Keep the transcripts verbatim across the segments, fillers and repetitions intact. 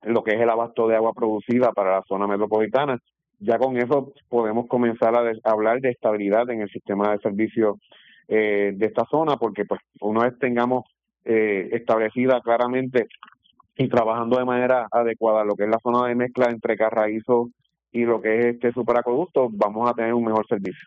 lo que es el abasto de agua producida para la zona metropolitana. Ya con eso podemos comenzar a, de, a hablar de estabilidad en el sistema de servicio eh, de esta zona, porque pues una vez tengamos eh, establecida claramente y trabajando de manera adecuada lo que es la zona de mezcla entre Carraízo y lo que es este superacueducto, vamos a tener un mejor servicio.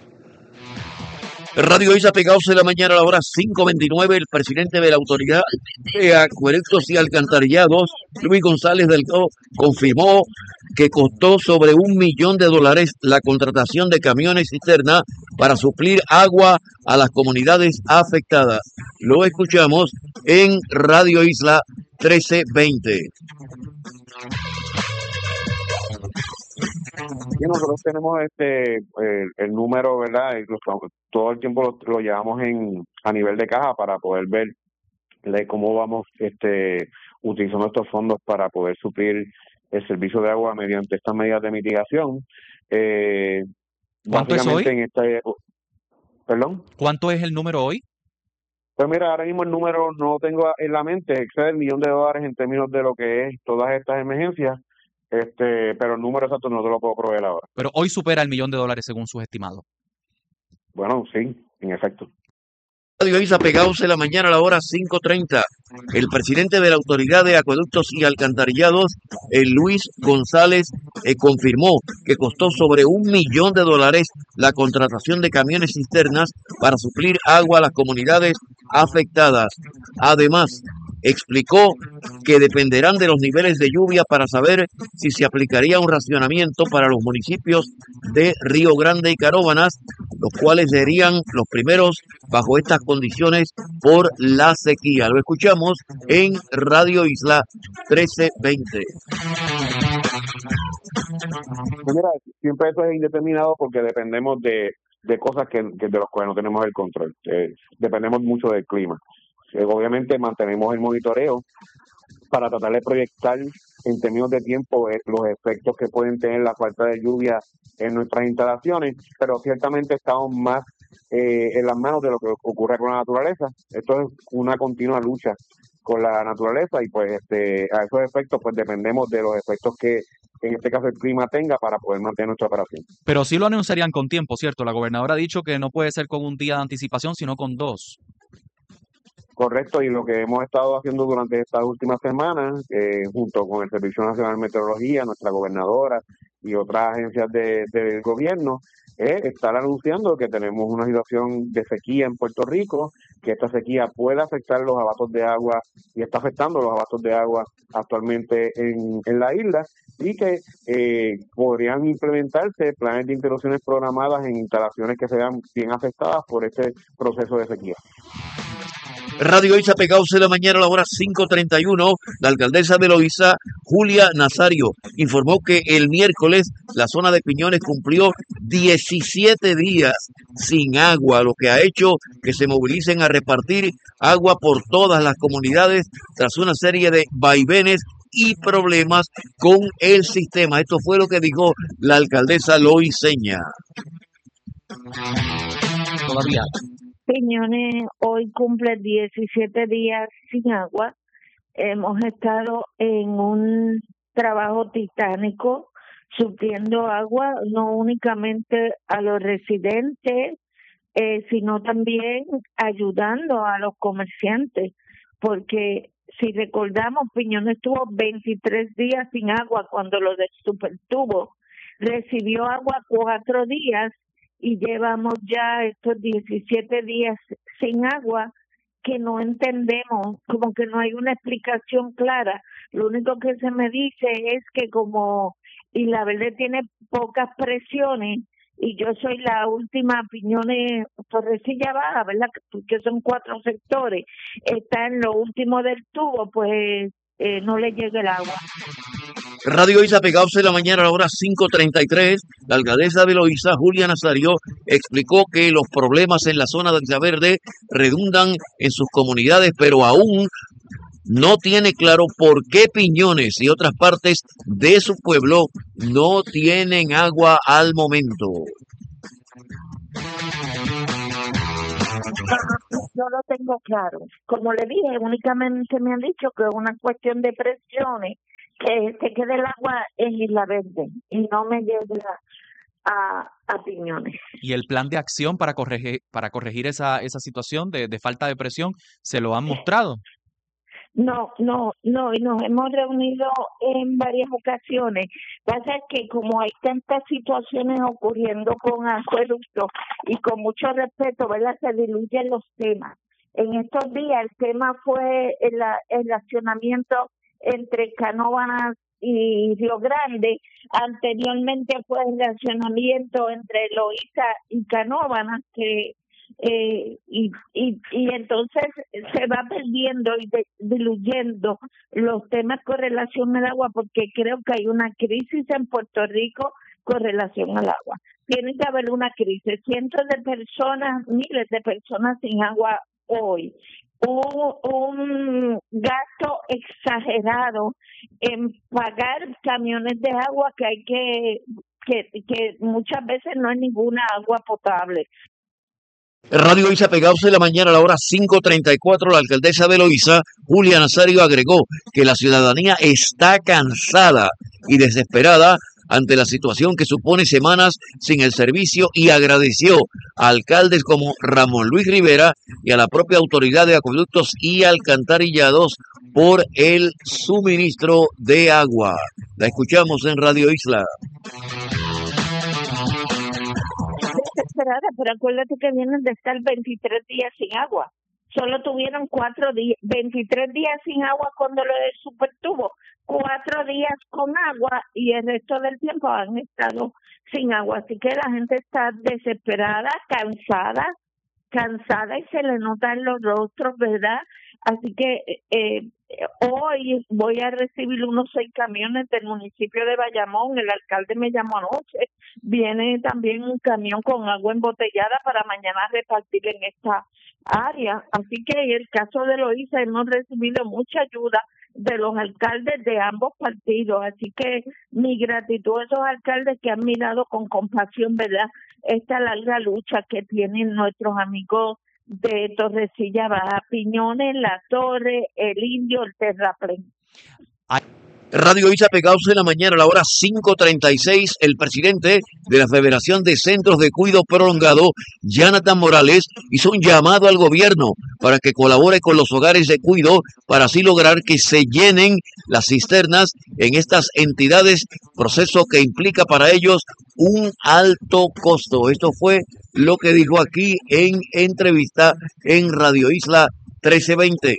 Radio Isla Pegados de la mañana a la hora cinco veintinueve, el presidente de la Autoridad de Acueductos y Alcantarillados, Luis González Delgado, confirmó que costó sobre un millón de dólares la contratación de camiones cisterna para suplir agua a las comunidades afectadas. Lo escuchamos en Radio Isla trece veinte. Y nosotros tenemos este el, el número, ¿verdad? Y los, todo el tiempo lo, lo llevamos en a nivel de caja para poder ver de cómo vamos este utilizando estos fondos para poder suplir el servicio de agua mediante estas medidas de mitigación. Eh, ¿Cuánto es hoy? En este, ¿Perdón? ¿Cuánto es el número hoy? Pues mira, ahora mismo el número no lo tengo en la mente, excede el millón de dólares en términos de lo que es todas estas emergencias. Este, pero el número exacto no te lo puedo proveer ahora. Pero hoy supera el millón de dólares según sus estimados. Bueno, sí, en efecto. Radio Isla Pegados de la mañana a la hora cinco treinta. El presidente de la Autoridad de Acueductos y Alcantarillados, el Luis González, eh, confirmó que costó sobre un millón de dólares la contratación de camiones cisternas para suplir agua a las comunidades afectadas. Además, explicó que dependerán de los niveles de lluvia para saber si se aplicaría un racionamiento para los municipios de Río Grande y Caróbanas, los cuales serían los primeros bajo estas condiciones por la sequía. Lo escuchamos en Radio Isla trece veinte. Mira, siempre eso es indeterminado porque dependemos de, de cosas que, que de los cuales no tenemos el control. Eh, dependemos mucho del clima. Eh, obviamente mantenemos el monitoreo para tratar de proyectar en términos de tiempo eh, los efectos que pueden tener la falta de lluvia en nuestras instalaciones, pero ciertamente estamos más eh, en las manos de lo que ocurre con la naturaleza. Esto es una continua lucha con la naturaleza y pues este a esos efectos pues dependemos de los efectos que en este caso el clima tenga para poder mantener nuestra operación. Pero sí lo anunciarían con tiempo, ¿cierto? La gobernadora ha dicho que no puede ser con un día de anticipación, sino con dos. Correcto, y lo que hemos estado haciendo durante estas últimas semanas, eh, junto con el Servicio Nacional de Meteorología, nuestra gobernadora y otras agencias de, del gobierno, es estar anunciando que tenemos una situación de sequía en Puerto Rico, que esta sequía puede afectar los abastos de agua y está afectando los abastos de agua actualmente en, en la isla y que eh, podrían implementarse planes de interrupciones programadas en instalaciones que sean bien afectadas por este proceso de sequía. Radio Isla Pegados de la mañana a la hora cinco treinta y uno, la alcaldesa de Loíza, Julia Nazario, informó que el miércoles la zona de Piñones cumplió diecisiete días sin agua, lo que ha hecho que se movilicen a repartir agua por todas las comunidades tras una serie de vaivenes y problemas con el sistema. Esto fue lo que dijo la alcaldesa loiseña. Todavía. Piñones hoy cumple diecisiete días sin agua. Hemos estado en un trabajo titánico supliendo agua no únicamente a los residentes, eh, sino también ayudando a los comerciantes, porque si recordamos, Piñones estuvo veintitrés días sin agua cuando lo del supertubo recibió agua cuatro días. Y llevamos ya estos diecisiete días sin agua que no entendemos, como que no hay una explicación clara. Lo único que se me dice es que como Isla Verde tiene pocas presiones y yo soy la última, Piñones, Torrecilla Baja, ¿verdad? Que son cuatro sectores, está en lo último del tubo, pues eh, no le llega el agua. Radio Isla Pegados de la mañana a la hora cinco treinta y tres, la alcaldesa de Loíza, Julia Nazario, explicó que los problemas en la zona de Isla Verde redundan en sus comunidades, pero aún no tiene claro por qué Piñones y otras partes de su pueblo no tienen agua al momento. Yo lo tengo claro. Como le dije, únicamente me han dicho que es una cuestión de presiones, que se quede el agua en Isla Verde y no me lleve a, a, a Piñones. Y el plan de acción para corregir, para corregir esa, esa situación de, de falta de presión, ¿se lo han mostrado? No, no, no, y nos hemos reunido en varias ocasiones. Pasa que como hay tantas situaciones ocurriendo con acueductos y con mucho respeto, ¿verdad? Se diluyen los temas. En estos días el tema fue el, el relacionamiento entre Canóvanas y Río Grande. Anteriormente fue el relacionamiento entre Loíza y Canóvanas, que eh, y, y y entonces se va perdiendo y de, diluyendo los temas con relación al agua, porque creo que hay una crisis en Puerto Rico con relación al agua. Tiene que haber una crisis. Cientos de personas, miles de personas sin agua hoy. Un, un gasto exagerado en pagar camiones de agua que hay que, que, que muchas veces no hay ninguna agua potable. Radio Loíza Pegados de la mañana a la hora cinco treinta y cuatro, la alcaldesa de Loíza, Julia Nazario, agregó que la ciudadanía está cansada y desesperada ante la situación que supone semanas sin el servicio y agradeció a alcaldes como Ramón Luis Rivera y a la propia autoridad de acueductos y alcantarillados por el suministro de agua. La escuchamos en Radio Isla. Desesperada, pero acuérdate que vienen de estar veintitrés días sin agua. Solo tuvieron cuatro días, veintitrés días sin agua cuando lo del supertubo, cuatro días con agua y el resto del tiempo han estado sin agua. Así que la gente está desesperada, cansada, cansada y se le notan los rostros, ¿verdad? Así que eh, hoy voy a recibir unos seis camiones del municipio de Bayamón. El alcalde me llamó anoche. Viene también un camión con agua embotellada para mañana repartir en esta área. Así que en el caso de Loíza hemos recibido mucha ayuda de los alcaldes de ambos partidos. Así que mi gratitud a esos alcaldes que han mirado con compasión, ¿verdad?, esta larga lucha que tienen nuestros amigos de Torrecilla Baja, Piñones, La Torre, El Indio, el Terraplén. Radio Loíza Pegados de la mañana a la hora cinco treinta y seis, el presidente de la Federación de Centros de Cuidado Prolongado, Jonathan Morales, hizo un llamado al gobierno para que colabore con los hogares de cuidado para así lograr que se llenen las cisternas en estas entidades, proceso que implica para ellos un alto costo. Esto fue lo que dijo aquí en entrevista en Radio Isla trece veinte.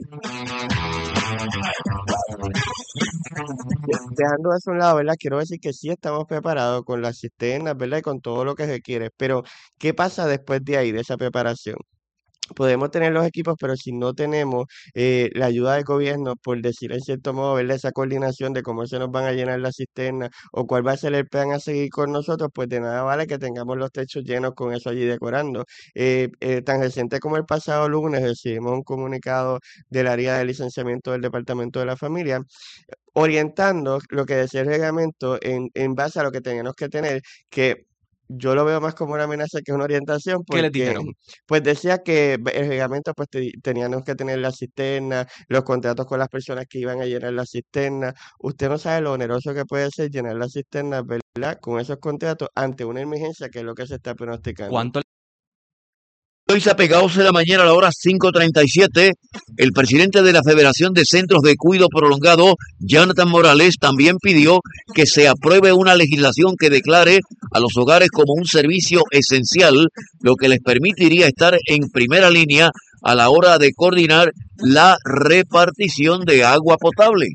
Dejando eso a un lado, ¿verdad? Quiero decir que sí estamos preparados con las cisternas, ¿verdad? Y con todo lo que se quiere, pero ¿qué pasa después de ahí, de esa preparación? Podemos tener los equipos, pero si no tenemos eh, la ayuda del gobierno, por decir en cierto modo, ¿verdad?, esa coordinación de cómo se nos van a llenar las cisternas o cuál va a ser el plan a seguir con nosotros, pues de nada vale que tengamos los techos llenos con eso allí decorando. Eh, eh, tan reciente como el pasado lunes recibimos un comunicado del área de licenciamiento del Departamento de la Familia, orientando lo que decía el reglamento en, en base a lo que teníamos que tener, que yo lo veo más como una amenaza que una orientación, ¿Qué les porque dijeron? pues decía que el reglamento pues te- teníamos que tener la cisterna, los contratos con las personas que iban a llenar la cisterna. Usted no sabe lo oneroso que puede ser llenar la cisterna, ¿verdad?, con esos contratos ante una emergencia que es lo que se está pronosticando. ¿Cuánto Loíza Pegados de la mañana a la hora cinco treinta y siete, el presidente de la Federación de Centros de Cuidado Prolongado, Jonathan Morales, también pidió que se apruebe una legislación que declare a los hogares como un servicio esencial, lo que les permitiría estar en primera línea a la hora de coordinar la repartición de agua potable?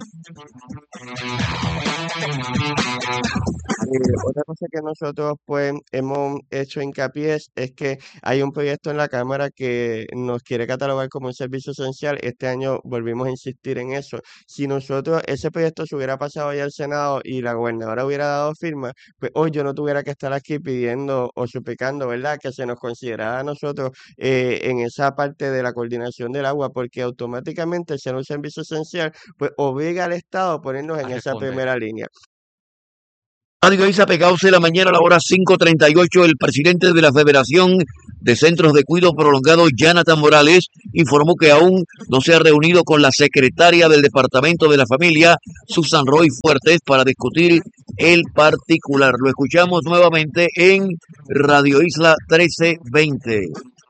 Eh, otra cosa que nosotros pues hemos hecho hincapié es, es que hay un proyecto en la Cámara que nos quiere catalogar como un servicio esencial. Este año volvimos a insistir en eso. Si nosotros, ese proyecto se hubiera pasado ya al Senado y la gobernadora hubiera dado firma, pues hoy yo no tuviera que estar aquí pidiendo o suplicando, ¿verdad?, que se nos considerara a nosotros eh, en esa parte de la coordinación del agua, porque automáticamente ser un servicio esencial, pues obliga al Estado a ponernos a en esa responder? primera línea. Radio Isa pegados de la mañana a la hora cinco treinta y ocho, el presidente de la Federación de Centros de Cuidado Prolongado, Jonathan Morales, informó que aún no se ha reunido con la secretaria del Departamento de la Familia, Susan Roy Fuertes, para discutir el particular. Lo escuchamos nuevamente en Radio Isla trece veinte.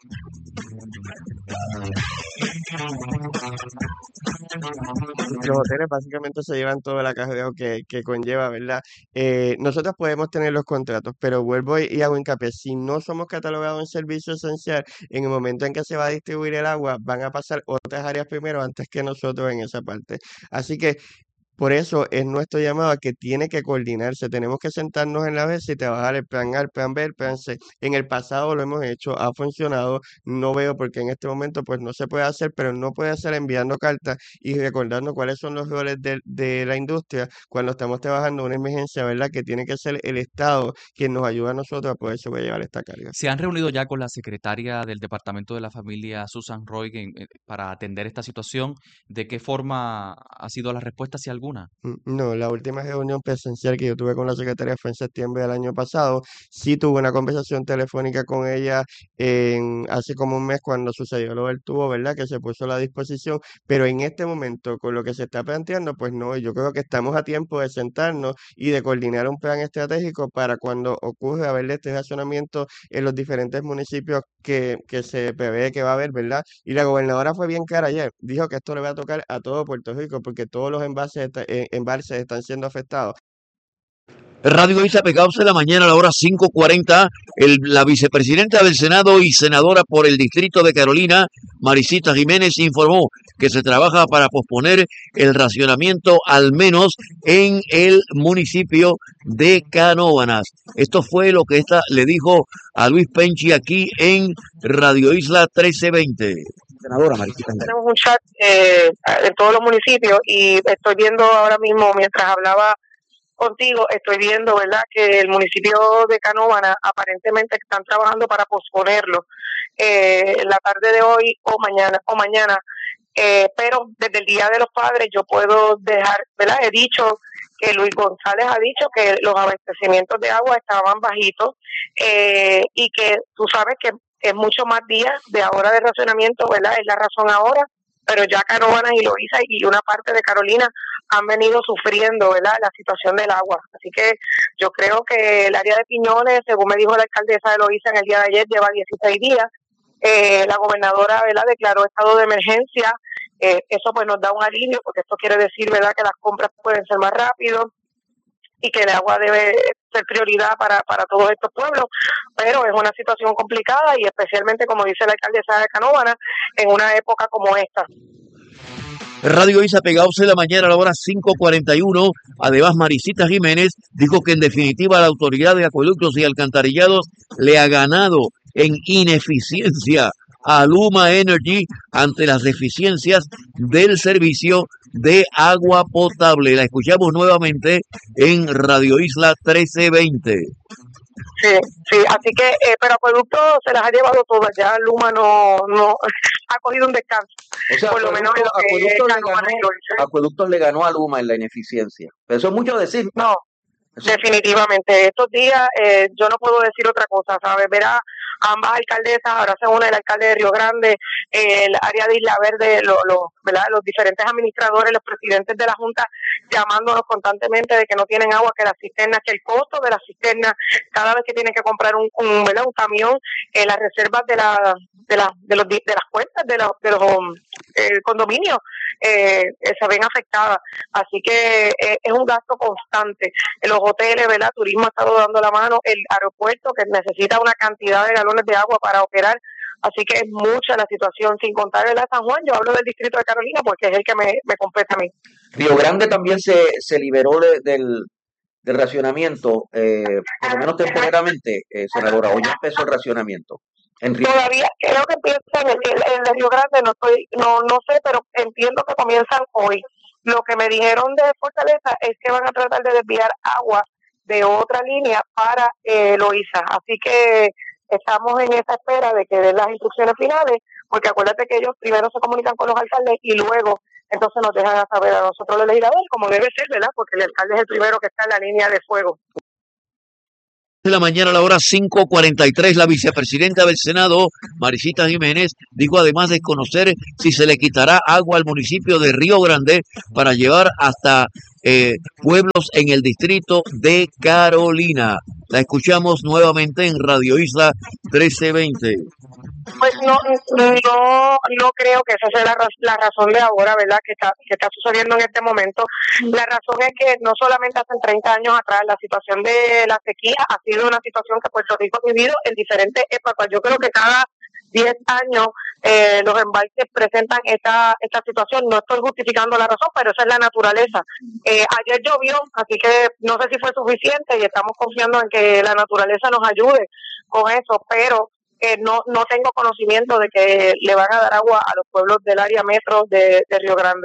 Los hoteles básicamente se llevan todo el acarreo que, que conlleva, ¿verdad? Eh, nosotros podemos tener los contratos, pero vuelvo y y hago hincapié, si no somos catalogados en servicio esencial, en el momento en que se va a distribuir el agua, van a pasar otras áreas primero antes que nosotros en esa parte. Así que por eso es nuestro llamado a que tiene que coordinarse. Tenemos que sentarnos en la mesa y trabajar el plan A, el plan B, el plan C. En el pasado lo hemos hecho, ha funcionado. No veo por qué en este momento pues no se puede hacer, pero no puede hacer enviando cartas y recordando cuáles son los roles de, de la industria cuando estamos trabajando una emergencia, ¿verdad? Que tiene que ser el Estado quien nos ayuda a nosotros a poder sobrellevar esta carga. ¿Se han reunido ya con la secretaria del Departamento de la Familia, Susan Roy, en- eh, para atender esta situación? ¿De qué forma ha sido la respuesta, si alguna? Mm, No, la última reunión presencial que yo tuve con la secretaria fue en septiembre del año pasado. Sí tuve una conversación telefónica con ella en, hace como un mes cuando sucedió lo del tubo, ¿verdad? Que se puso a la disposición, pero en este momento, con lo que se está planteando, pues no, yo creo que estamos a tiempo de sentarnos y de coordinar un plan estratégico para cuando ocurra, ¿verdad? Este racionamiento en los diferentes municipios que, que se prevé que va a haber, ¿verdad? Y la gobernadora fue bien clara ayer, dijo que esto le va a tocar a todo Puerto Rico porque todos los envases, está- eh, embalses están siendo afectados. Radio Isa pegados de la mañana a la hora cinco cuarenta, el, la vicepresidenta del Senado y senadora por el Distrito de Carolina, Marisita Jiménez, informó que se trabaja para posponer el racionamiento al menos en el municipio de Canóvanas. Esto fue lo que esta le dijo a Luis Penchi aquí en Radio Isla trece veinte. Senadora Marisita Jiménez. Tenemos un chat eh, en todos los municipios y estoy viendo ahora mismo, mientras hablaba contigo, estoy viendo, ¿verdad?, que el municipio de Canóvana aparentemente están trabajando para posponerlo eh, la tarde de hoy o mañana, o mañana. Eh, pero desde el Día de los Padres yo puedo dejar, ¿verdad? He dicho que Luis González ha dicho que los abastecimientos de agua estaban bajitos eh, y que tú sabes que es mucho más días de ahora de racionamiento, ¿verdad? Es la razón ahora, pero ya Canóvanas y Loíza y una parte de Carolina han venido sufriendo, ¿verdad?, la situación del agua. Así que yo creo que el área de Piñones, según me dijo la alcaldesa de Loíza en el día de ayer, lleva dieciséis días. Eh, la gobernadora, ¿verdad?, declaró estado de emergencia. Eh, eso pues nos da un alivio, porque esto quiere decir, ¿verdad?, que las compras pueden ser más rápido y que el agua debe ser prioridad para, para todos estos pueblos, pero es una situación complicada y especialmente, como dice la alcaldesa de Canóvanas, en una época como esta. Radio Isa pegados de la mañana a la hora cinco cuarenta y uno. Además, Marisita Jiménez dijo que en definitiva la Autoridad de Acueductos y Alcantarillados le ha ganado en ineficiencia a Luma Energy ante las deficiencias del servicio de agua potable. La escuchamos nuevamente en Radio Isla trece veinte. Sí, sí, así que, eh, pero Acueducto se las ha llevado todas, ya Luma no, no ha cogido un descanso, O sea, por lo menos en lo que es Acueductos le, Canóvanas y ganó, Loíza. Acueductos le ganó a Luma en la ineficiencia. Pero eso es mucho decir. No, Eso- definitivamente, estos días eh, yo no puedo decir otra cosa, ¿sabes? Verá, ambas alcaldesas, ahora se une el alcalde de Río Grande, eh, el área de Isla Verde, lo, lo, ¿verdad?, los diferentes administradores, los presidentes de la Junta, llamándonos constantemente de que no tienen agua, que las cisternas, que el costo de las cisternas, cada vez que tienen que comprar un, un, ¿verdad?, un camión, eh, las reservas de la de, la, de, los, de las cuentas de, la, de los um, eh, condominios eh, eh, se ven afectadas. Así que eh, es un gasto constante. En los hoteles, ¿verdad?, turismo ha estado dando la mano, el aeropuerto que necesita una cantidad de galones de agua para operar. Así que es mucha la situación, sin contar el de San Juan. Yo hablo del distrito de Carolina porque es el que me, me compete a mí. Río Grande también se, se liberó de- del, del racionamiento, eh, por lo menos temporariamente, eh, senadora. Hoy ya empezó el racionamiento. En Río Todavía creo que empieza en el, en el Río Grande, no estoy, no, no sé, pero entiendo que comienzan hoy. Lo que me dijeron de Fortaleza es que van a tratar de desviar agua de otra línea para eh, Loíza. Así que estamos en esa espera de que den las instrucciones finales, porque acuérdate que ellos primero se comunican con los alcaldes y luego entonces nos dejan a saber a nosotros los legisladores, como debe ser, ¿verdad? Porque el alcalde es el primero que está en la línea de fuego. De la mañana a la hora cinco cuarenta y tres, la vicepresidenta del Senado, Marisita Jiménez, dijo además de conocer si se le quitará agua al municipio de Río Grande para llevar hasta eh, pueblos en el distrito de Carolina. La escuchamos nuevamente en Radio Isla trece veinte. Pues no, no, no creo que esa sea la, la razón de ahora, ¿verdad? Que está, que está sucediendo en este momento. La razón es que no solamente hace treinta años atrás la situación de la sequía ha sido una situación que Puerto Rico ha vivido en diferentes épocas. Yo creo que cada diez años eh, los embalses presentan esta esta situación. No estoy justificando la razón, pero esa es la naturaleza. Eh, ayer llovió, así que no sé si fue suficiente y estamos confiando en que la naturaleza nos ayude con eso, pero Eh, no no tengo conocimiento de que le van a dar agua a los pueblos del área metro de, de Río Grande.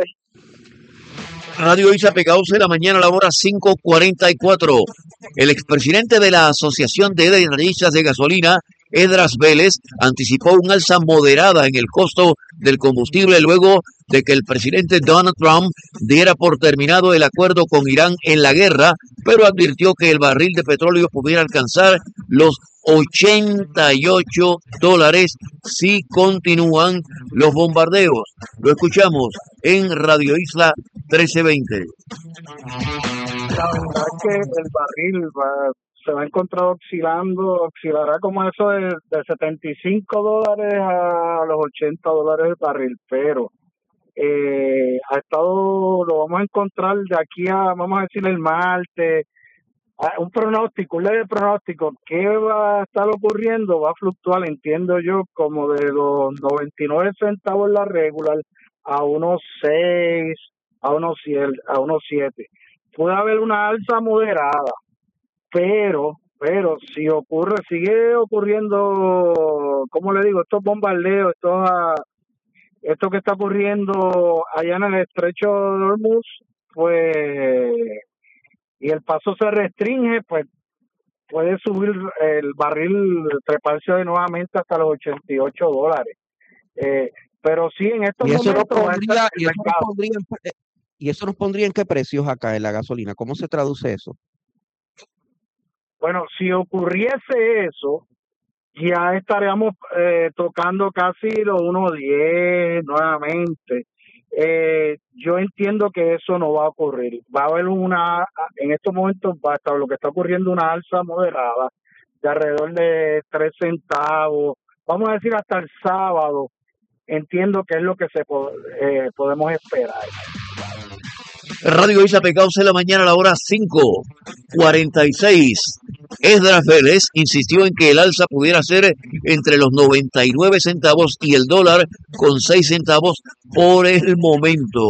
Radio Isa Pegados de la mañana a la hora cinco cuarenta y cuatro. El expresidente de la Asociación de Energistas de Gasolina, Edras Vélez, anticipó un alza moderada en el costo del combustible luego de que el presidente Donald Trump diera por terminado el acuerdo con Irán en la guerra, pero advirtió que el barril de petróleo pudiera alcanzar los ochenta y ocho dólares si continúan los bombardeos. Lo escuchamos en Radio Isla trece veinte. La verdad es que el barril va, se va a encontrar oscilando, oscilará como eso de, de setenta y cinco dólares a los ochenta dólares el barril, pero eh, ha estado, lo vamos a encontrar de aquí a, vamos a decir, el martes. Un pronóstico, un leve pronóstico, ¿qué va a estar ocurriendo? Va a fluctuar, entiendo yo, como de los noventa y nueve centavos la regular a unos seis, a unos siete, a unos siete. Puede haber una alza moderada, pero, pero si ocurre, sigue ocurriendo, ¿cómo le digo? Estos bombardeos, estos, esto que está ocurriendo allá en el estrecho de Hormuz, pues, y el paso se restringe, pues puede subir el barril, treparse de nuevamente hasta los ochenta y ocho dólares. Eh, pero sí, en estos Y eso nos momentos... pondría, y eso nos pondría en, pre- y eso nos pondría en qué precios acá en la gasolina. ¿Cómo se traduce eso? Bueno, si ocurriese eso, ya estaríamos eh, tocando casi los uno diez nuevamente. Eh, yo entiendo que eso no va a ocurrir. Va a haber una, en estos momentos va a estar lo que está ocurriendo, una alza moderada de alrededor de tres centavos, vamos a decir hasta el sábado. Entiendo que es lo que se po- eh, podemos esperar. Radio Isa Pegados de la mañana a la hora cinco cuarenta y seis. Esdras Vélez insistió en que el alza pudiera ser entre los noventa y nueve centavos y el dólar con seis centavos por el momento.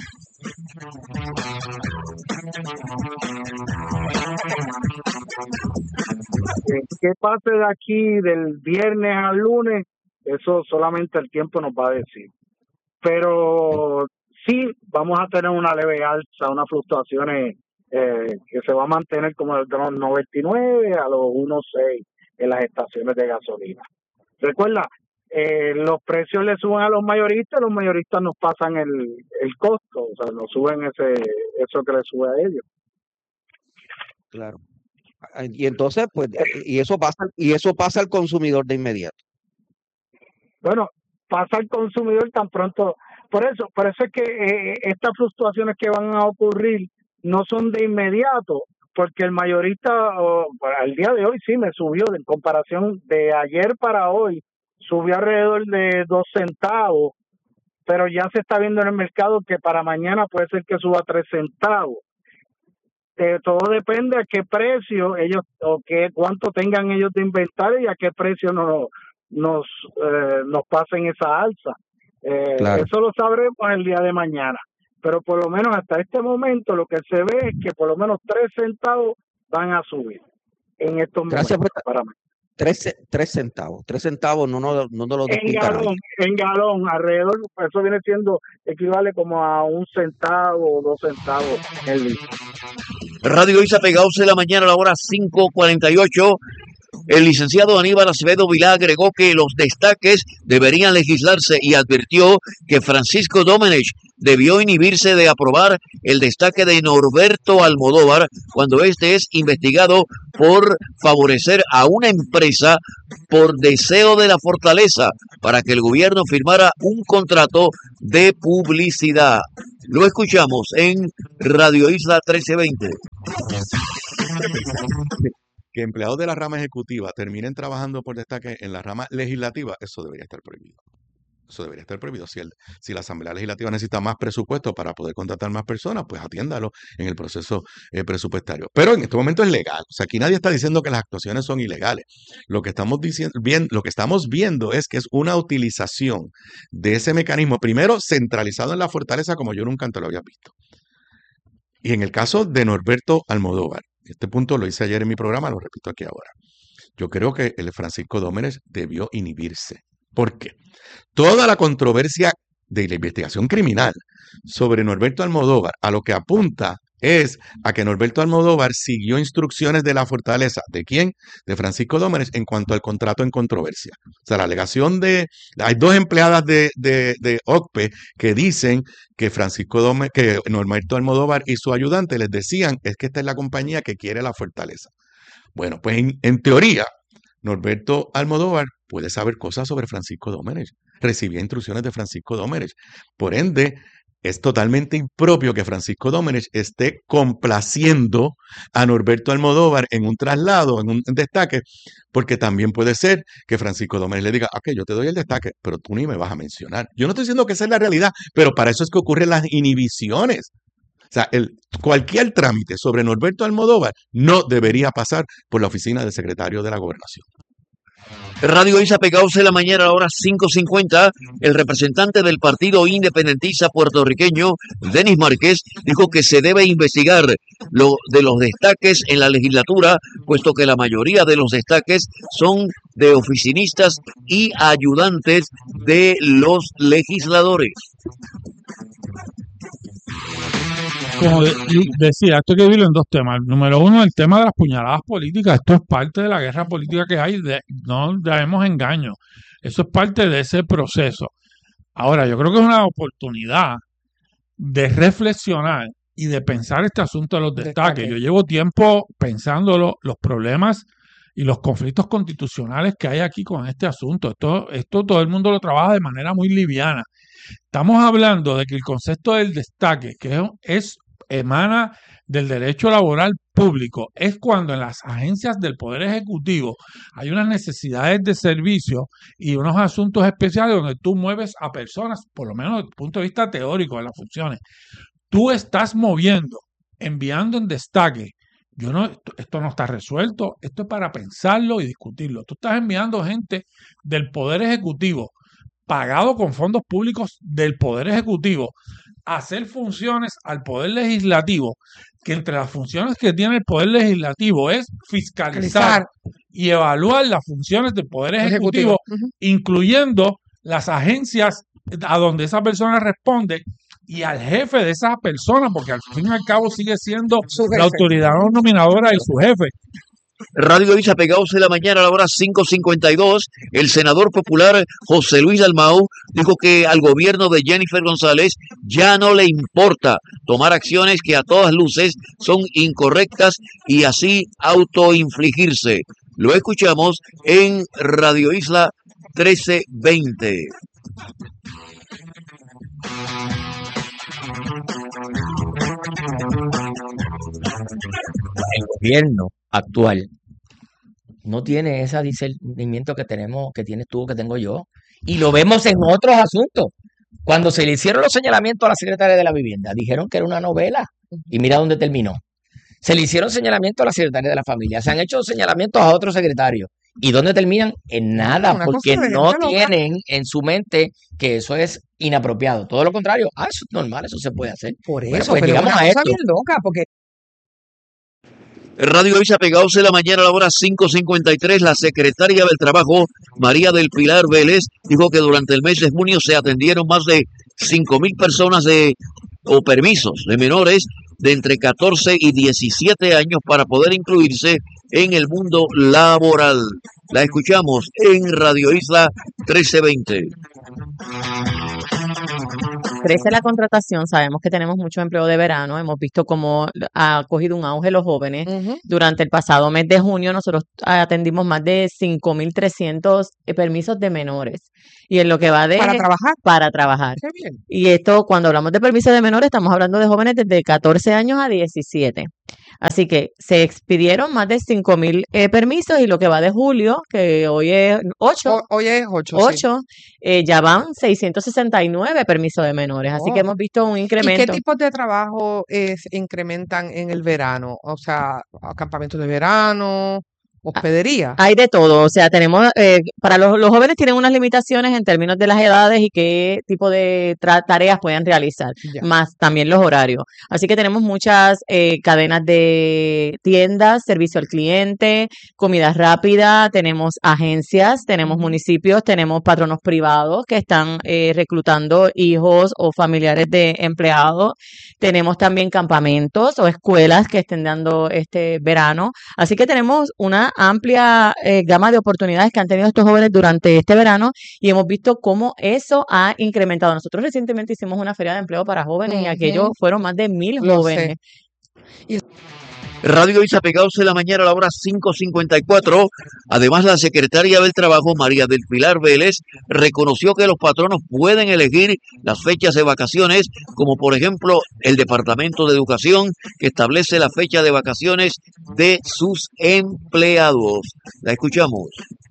Eh, ¿Qué pase de aquí del viernes al lunes? Eso solamente el tiempo nos va a decir. Pero sí vamos a tener una leve alza, unas fluctuaciones eh, que se va a mantener como de los noventa y nueve a los uno seis en las estaciones de gasolina. Recuerda, eh, los precios le suben a los mayoristas, los mayoristas nos pasan el, el costo, o sea, nos suben ese eso que le sube a ellos. Claro. Ah, Y entonces, pues, y eso pasa, y eso pasa al consumidor de inmediato. Bueno, pasa al consumidor tan pronto. Por eso, por eso es que eh, estas fluctuaciones que van a ocurrir no son de inmediato, porque el mayorista oh, al día de hoy sí me subió, en comparación de ayer para hoy, subió alrededor de dos centavos, pero ya se está viendo en el mercado que para mañana puede ser que suba tres centavos. Eh, todo depende a qué precio ellos, o qué cuánto tengan ellos de inventario y a qué precio nos, nos, eh, nos pasen esa alza. Eh, Claro. Eso lo sabremos el día de mañana, pero por lo menos hasta este momento lo que se ve es que por lo menos tres centavos van a subir en estos Gracias momentos por para mí. tres, ce- tres centavos. Tres centavos no, no, no nos lo En discuta nadie. galón, en galón, alrededor, eso viene siendo, equivale como a un centavo o dos centavos el litro. Radio Isa Pegados de la mañana a la hora cinco cuarenta y ocho. El licenciado Aníbal Acevedo Vilá agregó que los destaques deberían legislarse y advirtió que Francisco Domenech debió inhibirse de aprobar el destaque de Norberto Almodóvar cuando este es investigado por favorecer a una empresa por deseo de la fortaleza para que el gobierno firmara un contrato de publicidad. Lo escuchamos en Radio Isla trece veinte. Que empleados de la rama ejecutiva terminen trabajando por destaque en la rama legislativa, eso debería estar prohibido. Eso debería estar prohibido. Si, el, si la Asamblea Legislativa necesita más presupuesto para poder contratar más personas, pues atiéndalo en el proceso eh, presupuestario. Pero en este momento es legal. O sea, aquí nadie está diciendo que las actuaciones son ilegales. Lo que estamos diciendo, bien, lo que estamos viendo es que es una utilización de ese mecanismo, primero centralizado en la fortaleza, como yo nunca antes lo había visto. Y en el caso de Norberto Almodóvar, este punto lo hice ayer en mi programa, lo repito aquí ahora. Yo creo que el Francisco Dómenes debió inhibirse. ¿Por qué? Toda la controversia de la investigación criminal sobre Norberto Almodóvar a lo que apunta es a que Norberto Almodóvar siguió instrucciones de la fortaleza. ¿De quién? De Francisco Dómenes en cuanto al contrato en controversia. O sea, la alegación de... Hay dos empleadas de, de, de O C P E que dicen que Francisco Dómenes, que Norberto Almodóvar y su ayudante les decían es que esta es la compañía que quiere la fortaleza. Bueno, pues en, en teoría, Norberto Almodóvar puede saber cosas sobre Francisco Dómenes. Recibía instrucciones de Francisco Dómenes. Por ende, es totalmente impropio que Francisco Dómenes esté complaciendo a Norberto Almodóvar en un traslado, en un destaque, porque también puede ser que Francisco Dómenes le diga, ok, yo te doy el destaque, pero tú ni me vas a mencionar. Yo no estoy diciendo que esa es la realidad, pero para eso es que ocurren las inhibiciones. O sea, el, cualquier trámite sobre Norberto Almodóvar no debería pasar por la oficina del secretario de la Gobernación. Radio Isla Pegados en la mañana a la hora cinco cincuenta, el representante del Partido Independentista puertorriqueño, Denis Márquez, dijo que se debe investigar lo de los destaques en la legislatura, puesto que la mayoría de los destaques son de oficinistas y ayudantes de los legisladores. Como de, decía, esto hay que dividirlo en dos temas. Número uno, el tema de las puñaladas políticas. Esto es parte de la guerra política que hay. De, no damos engaño. Eso es parte de ese proceso. Ahora, yo creo que es una oportunidad de reflexionar y de pensar este asunto de los destaques. Yo llevo tiempo pensándolo, los problemas y los conflictos constitucionales que hay aquí con este asunto. Esto, esto todo el mundo lo trabaja de manera muy liviana. Estamos hablando de que el concepto del destaque, que es, es emana del derecho laboral público, es cuando en las agencias del Poder Ejecutivo hay unas necesidades de servicio y unos asuntos especiales donde tú mueves a personas, por lo menos desde el punto de vista teórico de las funciones. Tú estás moviendo, enviando en destaque. Yo no, esto, esto no está resuelto, esto es para pensarlo y discutirlo. Tú estás enviando gente del Poder Ejecutivo pagado con fondos públicos del Poder Ejecutivo, hacer funciones al Poder Legislativo, que entre las funciones que tiene el Poder Legislativo es fiscalizar y evaluar las funciones del Poder Ejecutivo, Ejecutivo. Uh-huh. incluyendo las agencias a donde esa persona responde y al jefe de esa persona, porque al fin y al cabo sigue siendo la autoridad nominadora y su jefe. Radio Isla Pegados en la mañana a la hora cinco cincuenta y dos, el senador popular José Luis Dalmau dijo que al gobierno de Jennifer González ya no le importa tomar acciones que a todas luces son incorrectas y así autoinfligirse. Lo escuchamos en Radio Isla trece veinte. El gobierno actual no tiene ese discernimiento que tenemos, que tienes tú, que tengo yo, y lo vemos en otros asuntos. Cuando se le hicieron los señalamientos a la secretaria de la Vivienda, dijeron que era una novela, y mira dónde terminó. Se le hicieron señalamientos a la secretaria de la Familia, se han hecho señalamientos a otros secretarios, ¿y dónde terminan? En nada, una porque no tienen en su mente que eso es inapropiado. Todo lo contrario, ah, eso es normal, eso se puede hacer. Por eso, bueno, pues pero llegamos una a cosa esto. bien loca, porque Radio Isla Pegados en la mañana a la hora cinco cincuenta y tres, la secretaria del Trabajo, María del Pilar Vélez, dijo que durante el mes de junio se atendieron más de cinco mil personas de o permisos de menores de entre catorce y diecisiete años para poder incluirse en el mundo laboral. La escuchamos en Radio Isla trece veinte. crece la contratación, sabemos que tenemos mucho empleo de verano, hemos visto cómo ha cogido un auge los jóvenes. Ujú. Durante el pasado mes de junio nosotros atendimos más de cinco mil trescientos eh, permisos de menores. Y en lo que va de... Para trabajar. Para trabajar. Qué bien. Y esto, cuando hablamos de permisos de menores, estamos hablando de jóvenes desde catorce años a diecisiete. Así que se expidieron más de cinco mil eh, permisos y lo que va de julio, que hoy es ocho, Ho- Hoy es ocho, sí. ocho, eh, ya van seiscientos sesenta y nueve permisos de menores. Así que Oh. hemos visto un ¿Y qué incremento. tipos de trabajo eh, se incrementan en el verano? O sea, campamentos de verano, hospedería. Hay de todo, o sea, tenemos, eh, para los, los jóvenes tienen unas limitaciones en términos de las edades y qué tipo de tra- tareas pueden realizar, Ya. más también los horarios. Así que tenemos muchas eh, cadenas de tiendas, servicio al cliente, comida rápida, tenemos agencias, tenemos Ujú. municipios, tenemos patronos privados que están eh, reclutando hijos o familiares de empleados, tenemos también campamentos o escuelas que estén dando este verano. Así que tenemos una amplia eh, gama de oportunidades que han tenido estos jóvenes durante este verano y hemos visto cómo eso ha incrementado. Nosotros recientemente hicimos una feria de empleo para jóvenes y aquello Ujú. fueron más de mil Lo sé. jóvenes. Y Radio Isa Pegados de la mañana a la hora cinco cincuenta y cuatro. Además, la secretaria del Trabajo, María del Pilar Vélez, reconoció que los patronos pueden elegir las fechas de vacaciones, como por ejemplo el Departamento de Educación, que establece la fecha de vacaciones de sus empleados. La escuchamos.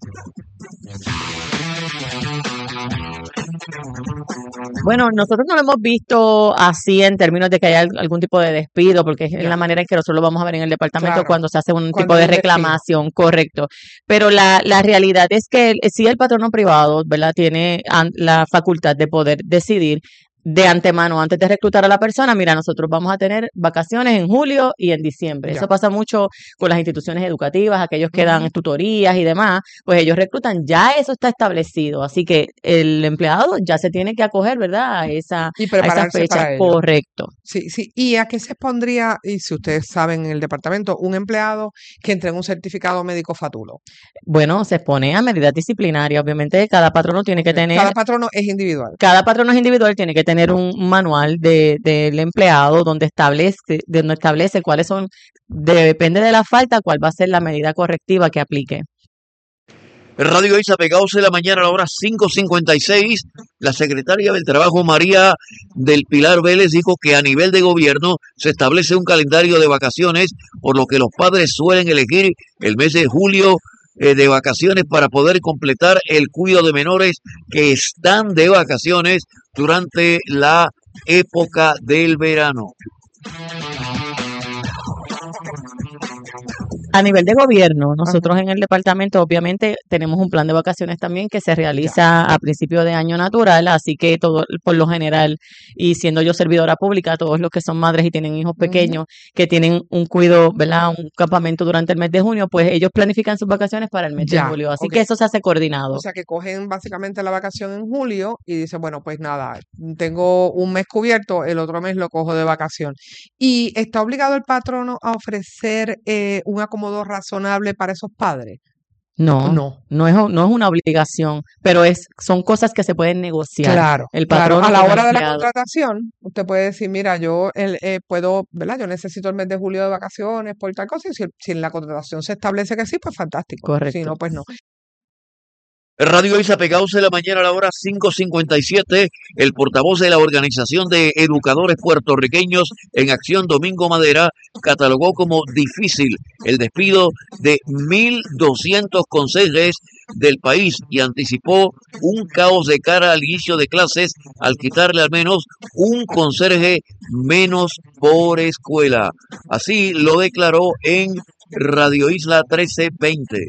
Bueno, nosotros no lo hemos visto así en términos de que haya al- algún tipo de despido, porque es Ya. la manera en que nosotros lo vamos a ver en el departamento Claro. cuando se hace un tipo Cuando de hay un despido. reclamación, correcto. Pero la, la realidad es que el- sí el patrono privado, ¿verdad? Tiene an- la facultad de poder decidir de antemano, antes de reclutar a la persona, mira, nosotros vamos a tener vacaciones en julio y en diciembre. Ya. Eso pasa mucho con las instituciones educativas, aquellos que dan Ujú. tutorías y demás, pues ellos reclutan, ya eso está establecido, así que el empleado ya se tiene que acoger, ¿verdad? A esa, Y a esa prepararse fecha, para ello. correcto. Sí, sí. ¿Y a qué se expondría, y si ustedes saben en el departamento, un empleado que entregue un certificado médico fatulo? Bueno, se expone a medidas disciplinarias, obviamente cada patrono tiene que Ok. Cada tener, patrono es individual. cada patrono es individual, tiene que tener un manual de, del empleado donde establece, donde establece cuáles son, depende de la falta, cuál va a ser la medida correctiva que aplique. Radio Isa Pegados de la mañana a la hora cinco cincuenta y seis. La secretaria del Trabajo, María del Pilar Vélez, dijo que a nivel de gobierno se establece un calendario de vacaciones, por lo que los padres suelen elegir el mes de julio eh, de vacaciones para poder completar el cuidado de menores que están de vacaciones durante la época del verano. A nivel de gobierno, nosotros en el departamento obviamente tenemos un plan de vacaciones también que se realiza a principio de año natural, así que todo, por lo general, y siendo yo servidora pública, todos los que son madres y tienen hijos Ujú. pequeños que tienen un cuido, ¿verdad? Un campamento durante el mes de junio, pues ellos planifican sus vacaciones para el mes de Ya, julio, así ok. que eso se hace coordinado. O sea que cogen básicamente la vacación en julio y dicen, bueno, pues nada, tengo un mes cubierto, el otro mes lo cojo de vacación. ¿Y está obligado el patrono a ofrecer eh, un acomodo razonable para esos padres? No, No. no es, no es una obligación, pero es, son cosas que se pueden negociar. Claro, El claro. patrono A la con el hora de la empleado. contratación, usted puede decir, mira, yo el, eh, puedo, ¿verdad? Yo necesito el mes de julio de vacaciones por tal cosa, y si, si en la contratación se establece que sí, pues fantástico. Si Correcto. no, pues no. Radio Isa Pegados de la mañana a la hora cinco cincuenta y siete. El portavoz de la Organización de Educadores Puertorriqueños en Acción, Domingo Madera, catalogó como difícil el despido de mil doscientos conserjes del país y anticipó un caos de cara al inicio de clases al quitarle al menos un conserje menos por escuela. Así lo declaró en Radio Isla trece veinte.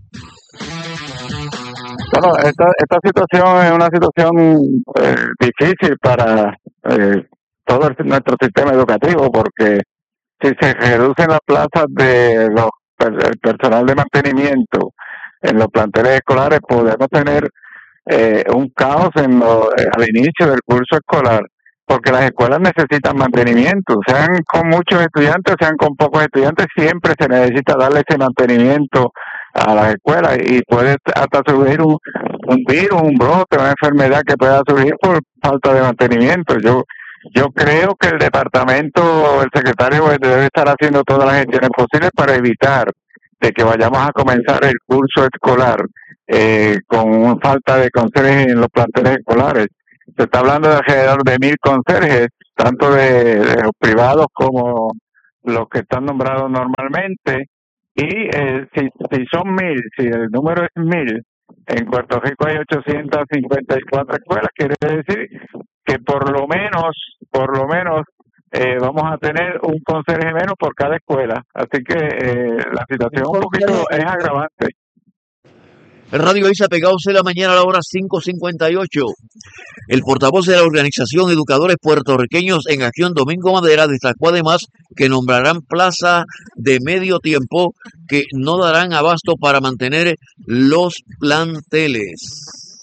Bueno, esta, esta situación es una situación eh, difícil para eh, todo el- nuestro sistema educativo, porque si se reducen las plazas de los per- el personal de mantenimiento en los planteles escolares, podemos tener eh, un caos en lo- eh, al inicio del curso escolar, porque las escuelas necesitan mantenimiento, sean con muchos estudiantes, sean con pocos estudiantes, siempre se necesita darle ese mantenimiento a las escuelas y puede hasta surgir un, un virus, un brote, una enfermedad que pueda surgir por falta de mantenimiento. Yo yo creo que el departamento, el secretario debe estar haciendo todas las gestiones posibles para evitar de que vayamos a comenzar el curso escolar eh, con falta de conserjes en los planteles escolares. Se está hablando de alrededor de mil conserjes, tanto de, de los privados como los que están nombrados normalmente. Y eh, si, si son mil, si el número es mil, en Puerto Rico hay ochocientas cincuenta y cuatro escuelas, quiere decir que por lo menos, por lo menos, eh, vamos a tener un conserje menos por cada escuela. Así que eh, la situación un poquito es agravante. Radio Isla Pegados de la mañana a la hora cinco cincuenta y ocho. El portavoz de la organización Educadores Puertorriqueños en Acción, Domingo Madera, destacó además que nombrarán plazas de medio tiempo que no darán abasto para mantener los planteles.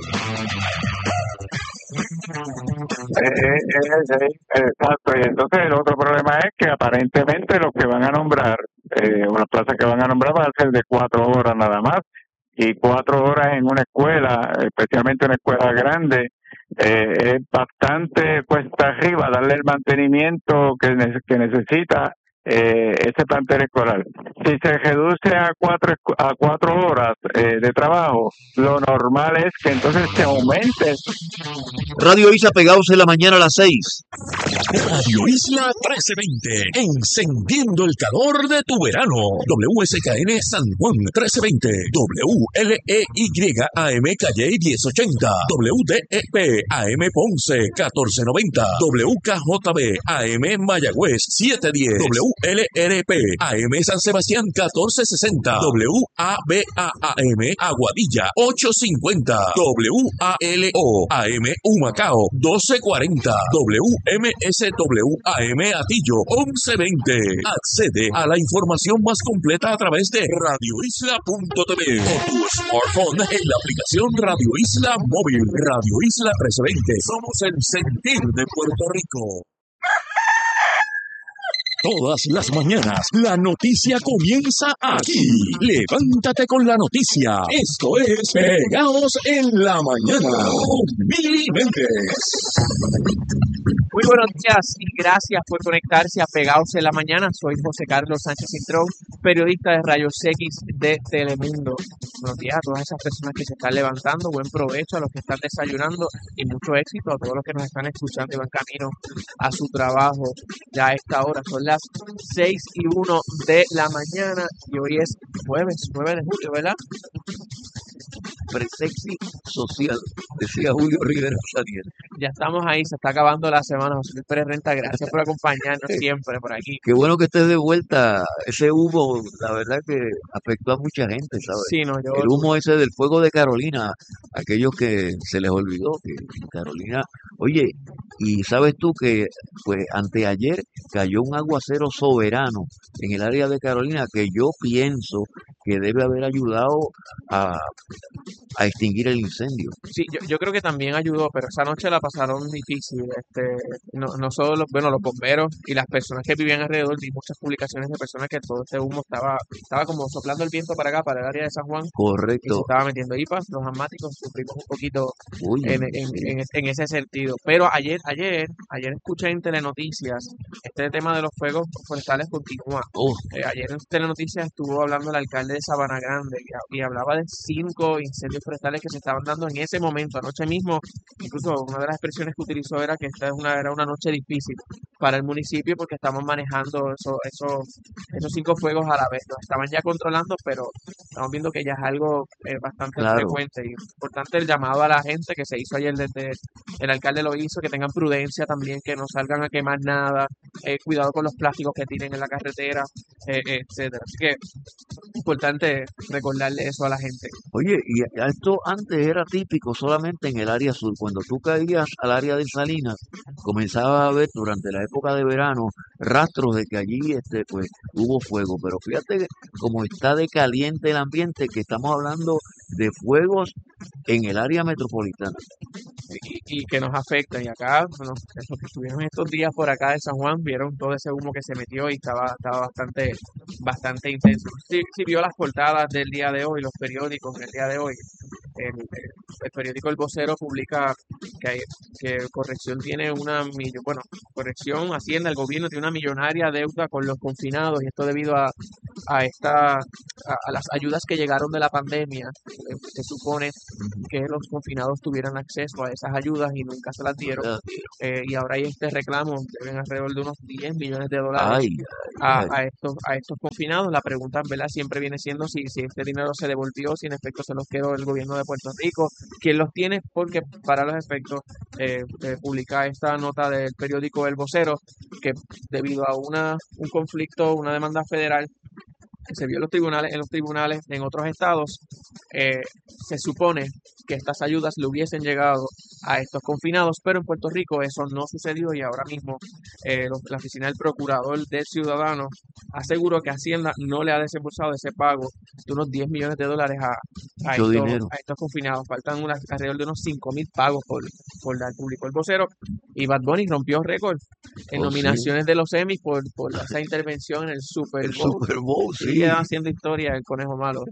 Eh, eh, eh, exacto, y entonces el otro problema es que aparentemente los que van a nombrar, eh, unas plazas que van a nombrar van a ser de cuatro horas nada más, y cuatro horas en una escuela, especialmente una escuela grande, eh, es bastante cuesta arriba darle el mantenimiento que, ne- que necesita eh, ese plantel escolar. Si se reduce a cuatro escu- a cuatro horas eh, de trabajo, lo normal es que entonces se aumente. Radio Isla Pegados de la mañana a las seis. Radio Isla trece veinte, encendiendo el calor de tu verano. W S K N San Juan trece veinte, W L E Y A M Calle diez ochenta, W D E P A M Ponce catorce noventa, W K J B A M Mayagüez siete diez, W L R P A M San Sebastián catorce sesenta, W A B A A M Aguadilla ocho cincuenta, W A L O A M Humacao doce cuarenta, W M S W A M Atillo once veinte. Accede a la información más completa a través de radio isla punto t v o tu smartphone en la aplicación Radio Isla Móvil. Radio Isla trece veinte. Somos el sentir de Puerto Rico. Todas las mañanas, la noticia comienza aquí. Levántate con la noticia. Esto es Pegados en la Mañana con Mili Méndez. Muy buenos días y gracias por conectarse a Pegados en la Mañana. Soy José Carlos Sánchez Cintrón, periodista de Rayos X de Telemundo. Buenos días a todas esas personas que se están levantando. Buen provecho a los que están desayunando y mucho éxito a todos los que nos están escuchando y van camino a su trabajo. Ya a esta hora son las seis y uno de la mañana y hoy es jueves, nueve de julio, ¿verdad? Presexy social, decía Julio Rivera Saniel. Ya estamos ahí, se está acabando la semana. José Luis Pérez Renta, gracias por acompañarnos siempre por aquí. Qué bueno que estés de vuelta. Ese humo, la verdad que afectó a mucha gente, ¿sabes? Sí, no, yo... El humo ese del fuego de Carolina, aquellos que se les olvidó que Carolina, oye, y sabes tú que pues anteayer cayó un aguacero soberano en el área de Carolina que yo pienso que debe haber ayudado a, a extinguir el incendio. Sí, yo, yo creo que también ayudó, pero esa noche la pasaron difícil. Este, no, no solo los, bueno, los bomberos y las personas que vivían alrededor, vi muchas publicaciones de personas que todo este humo estaba, estaba como soplando el viento para acá, para el área de San Juan. Correcto. Y se estaba metiendo I P A, los asmáticos sufrimos un poquito Uy, en, en, en, en ese sentido. Pero ayer, ayer, ayer escuché en Telenoticias, este tema de los fuegos forestales continúa. Oh. Eh, ayer en Telenoticias estuvo hablando el alcalde de Sabana Grande y, y hablaba de cinco incendios forestales que se estaban dando en ese momento, anoche mismo. Incluso una de las expresiones que utilizó era que esta es una, era una noche difícil para el municipio porque estamos manejando eso, eso, esos cinco fuegos a la vez. Los estaban ya controlando, pero estamos viendo que ya es algo eh, bastante claro. frecuente. Y importante el llamado a la gente que se hizo ayer desde el alcalde lo hizo, que tengan prudencia también, que no salgan a quemar nada, eh, cuidado con los plásticos que tiren en la carretera, eh, etcétera. Así que importante recordarle eso a la gente. Oye, y esto antes era típico solamente en el área sur. Cuando tú caías al área de Salinas, comenzabas a ver durante la época de verano rastros de que allí este pues hubo fuego. Pero fíjate cómo está de caliente el ambiente, que estamos hablando de fuegos en el área metropolitana. Y, y que nos afectan. Y acá, bueno, los que estuvieron estos días por acá de San Juan vieron todo ese humo que se metió y estaba, estaba bastante, bastante intenso. Si, si vio las portadas del día de hoy, los periódicos del día de hoy, el, el, el periódico El Vocero publica que, hay, que Corrección tiene una, millo- bueno, Corrección, Hacienda, el gobierno tiene una millonaria deuda con los confinados y esto debido a, a esta, a, a las ayudas que llegaron de la pandemia. Eh, Se supone que los confinados tuvieran acceso a esas ayudas y nunca se las dieron. Ya, Eh, y ahora hay este reclamo, deben alrededor de unos diez millones de dólares Ay, a, ay, a estos a estos confinados. La pregunta, ¿verdad? Siempre viene siendo si, si este dinero se devolvió, si en efecto se los quedó el gobierno de Puerto Rico, quién los tiene, porque para los efectos eh, eh, publica esta nota del periódico El Vocero que debido a una un conflicto, una demanda federal que se vio en los tribunales, en los tribunales en otros estados, eh, se supone que estas ayudas le hubiesen llegado a estos confinados, pero en Puerto Rico eso no sucedió y ahora mismo eh, los- la oficina del procurador del ciudadano aseguró que Hacienda no le ha desembolsado ese pago de unos diez millones de dólares a, a mucho estos, dinero. a estos confinados. Faltan unas, alrededor de unos cinco mil pagos por, por dar público el vocero. Y Bad Bunny rompió récord en Oh, sí. nominaciones de los Emmys por, por esa intervención en el Super El Bowl. Super Bowl, Sigue sí. haciendo historia el conejo malo.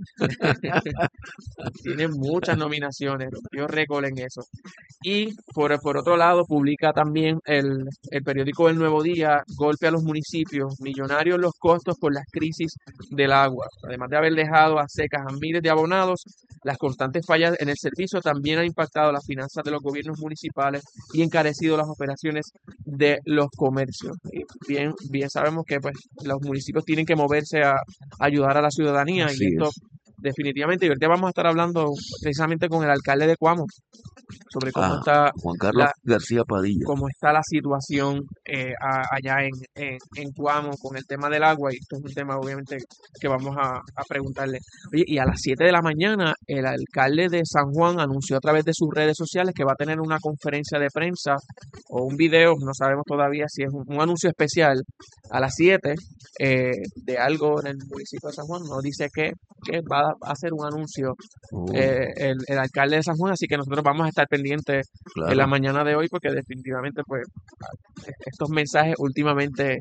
Tiene muchas nominaciones, rompió récord en eso. Y por, por otro lado, publica también el, el periódico El Nuevo Día, golpe a los municipios, millonarios los costos por las crisis del agua. Además de haber dejado a secas a miles de abonados, las constantes fallas en el servicio también han impactado las finanzas de los gobiernos municipales y encarecido las operaciones de los comercios. Y bien, bien sabemos que pues los municipios tienen que moverse a, a ayudar a la ciudadanía Así y esto es. definitivamente, y ahorita vamos a estar hablando precisamente con el alcalde de Cuamo sobre cómo Ah, está Juan Carlos la, García Padilla. cómo está la situación eh, a- allá en, en, en Cuamo con el tema del agua, y esto es un tema obviamente que vamos a, a preguntarle. Oye, y a las siete de la mañana el alcalde de San Juan anunció a través de sus redes sociales que va a tener una conferencia de prensa o un video, no sabemos todavía si es un, un anuncio especial a las siete eh, de algo en el municipio de San Juan, no dice que, que va a hacer un anuncio Oh, eh, el, el alcalde de San Juan, así que nosotros vamos a estar pendientes en la claro. mañana de hoy porque definitivamente pues estos mensajes últimamente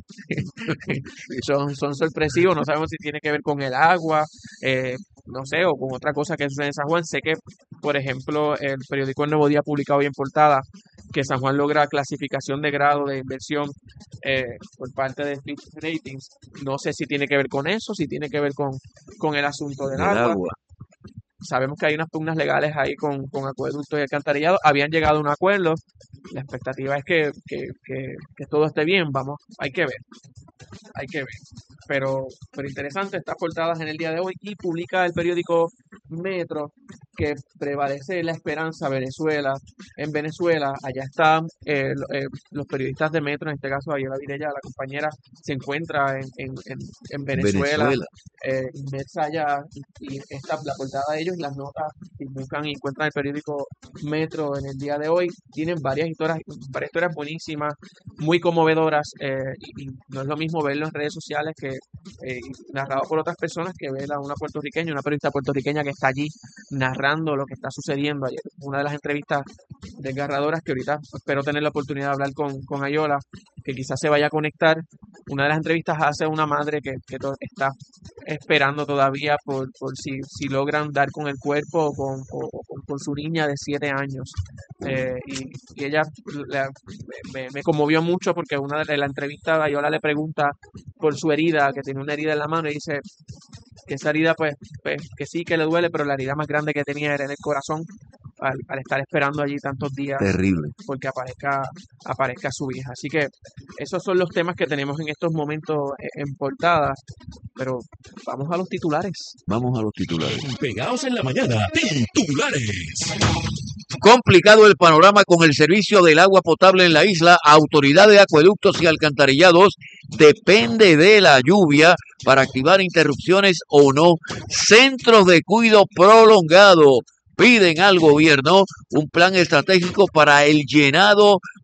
son, son sorpresivos, no sabemos si tiene que ver con el agua, eh, no sé, o con otra cosa que sucede en San Juan. Sé que, por ejemplo, el periódico El Nuevo Día ha publicado hoy en portada que San Juan logra clasificación de grado de inversión eh, por parte de Fitch Ratings. No sé si tiene que ver con eso, si tiene que ver con, con el asunto del Del agua. agua. Sabemos que hay unas pugnas legales ahí con, con acueductos y alcantarillado. Habían llegado a un acuerdo. La expectativa es que, que, que, que todo esté bien. Vamos, hay que ver, hay que ver. Pero, pero interesante, estas portadas en el día de hoy y publica el periódico Metro que prevalece la esperanza Venezuela. En Venezuela, allá están eh, lo- eh, los periodistas de Metro, en este caso Ayala Virella, la compañera, se encuentra en, en, en, en Venezuela, Venezuela. eh, inmersa allá, y esta, la portada de ellos, las notas, si buscan y encuentran el periódico Metro en el día de hoy, tienen varias historias, varias historias buenísimas, muy conmovedoras, eh, y, y no es lo mismo verlo en redes sociales que eh, narrado por otras personas que ver a una puertorriqueña, una periodista puertorriqueña que está allí narrando lo que está sucediendo ayer. Una de las entrevistas desgarradoras que ahorita espero tener la oportunidad de hablar con, con Ayola, que quizás se vaya a conectar. Una de las entrevistas hace una madre que, que to- está esperando todavía por, por si, si logran dar con el cuerpo o con, o- o con, con su niña de siete años. Eh, y, y ella la- me, me conmovió mucho porque una de la entrevista Ayola le pregunta por su herida, que tiene una herida en la mano, y dice que esa herida pues, pues que sí que le duele, pero la herida más grande que tenía era en el corazón al, al estar esperando allí tantos días Terrible. porque aparezca aparezca su hija. Así que esos son los temas que tenemos en estos momentos eh, en portada, pero vamos a los titulares. Vamos a los titulares. Pegados en la mañana, titulares. Complicado el panorama con el servicio del agua potable en la isla. Autoridad de Acueductos y Alcantarillados depende de la lluvia para activar interrupciones o no. Centros de cuidado prolongado piden al gobierno un plan estratégico para el llenado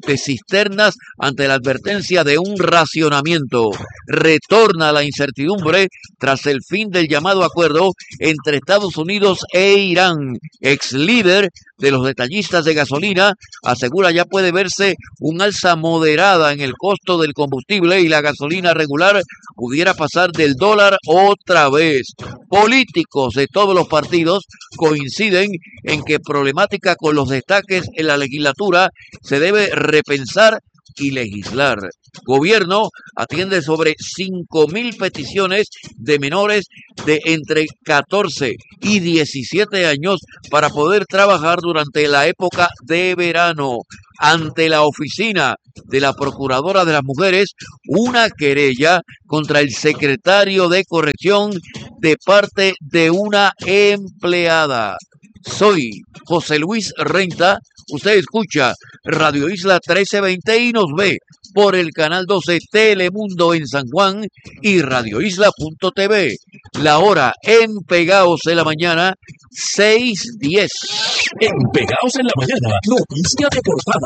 de cisternas ante la advertencia de un racionamiento. Retorna la incertidumbre tras el fin del llamado acuerdo entre Estados Unidos e Irán. Ex líder de los detallistas de gasolina asegura ya puede verse un alza moderada en el costo del combustible y la gasolina regular pudiera pasar del dólar otra vez. Políticos de todos los partidos coinciden en que problemática con los destaques en la legislatura se debe repensar y legislar. Gobierno atiende sobre cinco mil peticiones de menores de entre catorce y diecisiete años para poder trabajar durante la época de verano. Ante la oficina de la Procuradora de las Mujeres, una querella contra el secretario de Corrección de parte de una empleada. Soy José Luis Renta. Usted escucha Radio Isla trece veinte y nos ve por el canal doce Telemundo en San Juan y radio isla punto t v. La hora en Pegaos de la mañana, seis diez. En Pegaos en la mañana, noticia de portada.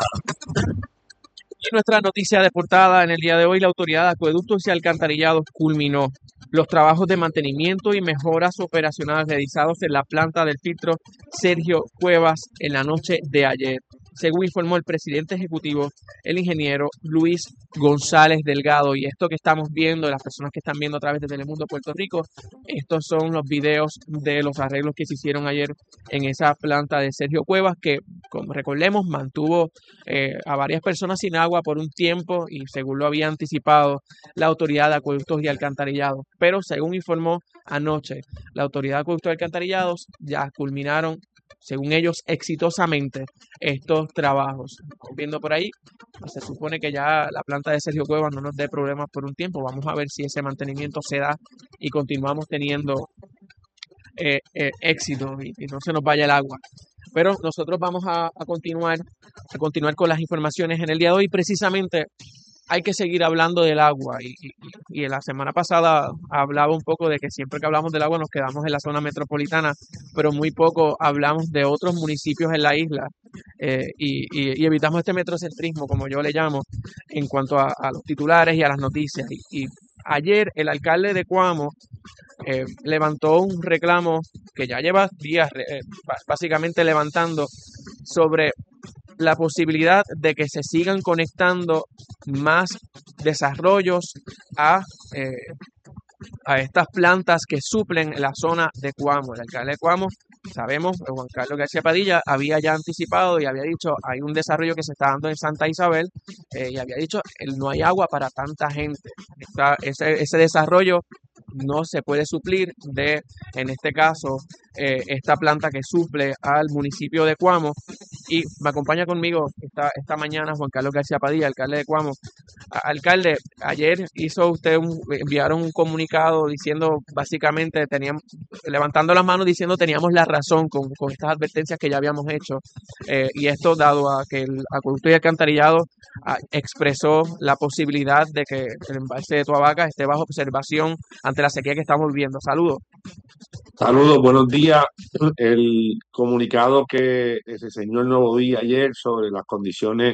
Y nuestra noticia de portada en el día de hoy, la Autoridad de Acueductos y Alcantarillados culminó los trabajos de mantenimiento y mejoras operacionales realizados en la planta del filtro Sergio Cuevas en la noche de ayer. Según informó el presidente ejecutivo, el ingeniero Luis González Delgado. Y esto que estamos viendo, las personas que están viendo a través de Telemundo Puerto Rico, estos son los videos de los arreglos que se hicieron ayer en esa planta de Sergio Cuevas, que, como recordemos, mantuvo eh, a varias personas sin agua por un tiempo y según lo había anticipado la Autoridad de Acueductos y Alcantarillados. Pero según informó anoche, la Autoridad de Acueductos y Alcantarillados ya culminaron, según ellos, exitosamente estos trabajos. Viendo por ahí, se supone que ya la planta de Sergio Cuevas no nos dé problemas por un tiempo. Vamos a ver si ese mantenimiento se da y continuamos teniendo eh, eh, éxito y, y no se nos vaya el agua. Pero nosotros vamos a, a continuar a continuar con las informaciones en el día de hoy. Precisamente hay que seguir hablando del agua y, y, y en la semana pasada hablaba un poco de que siempre que hablamos del agua nos quedamos en la zona metropolitana, pero muy poco hablamos de otros municipios en la isla eh, y, y, y evitamos este metrocentrismo, como yo le llamo, en cuanto a, a los titulares y a las noticias. Y, y ayer el alcalde de Coamo eh, levantó un reclamo que ya lleva días eh, básicamente levantando sobre la posibilidad de que se sigan conectando más desarrollos a, eh, a estas plantas que suplen la zona de Coamo. El alcalde de Coamo, sabemos, Juan Carlos García Padilla, había ya anticipado y había dicho, hay un desarrollo que se está dando en Santa Isabel eh, y había dicho, no hay agua para tanta gente. Está, ese, ese desarrollo no se puede suplir de, en este caso, eh, esta planta que suple al municipio de Coamo. Y me acompaña conmigo esta, esta mañana Juan Carlos García Padilla, alcalde de Coamo. A- Alcalde, ayer hizo usted un, enviaron un comunicado diciendo, básicamente, teníamos, levantando las manos diciendo teníamos la razón con, con estas advertencias que ya habíamos hecho. Eh, y esto dado a que el Acueducto y Alcantarillado ah, expresó la posibilidad de que el embalse de Toabaca esté bajo observación ante la sequía que estamos viviendo. Saludos. Saludos, buenos días. El comunicado que reseñó el Nuevo Día ayer sobre las condiciones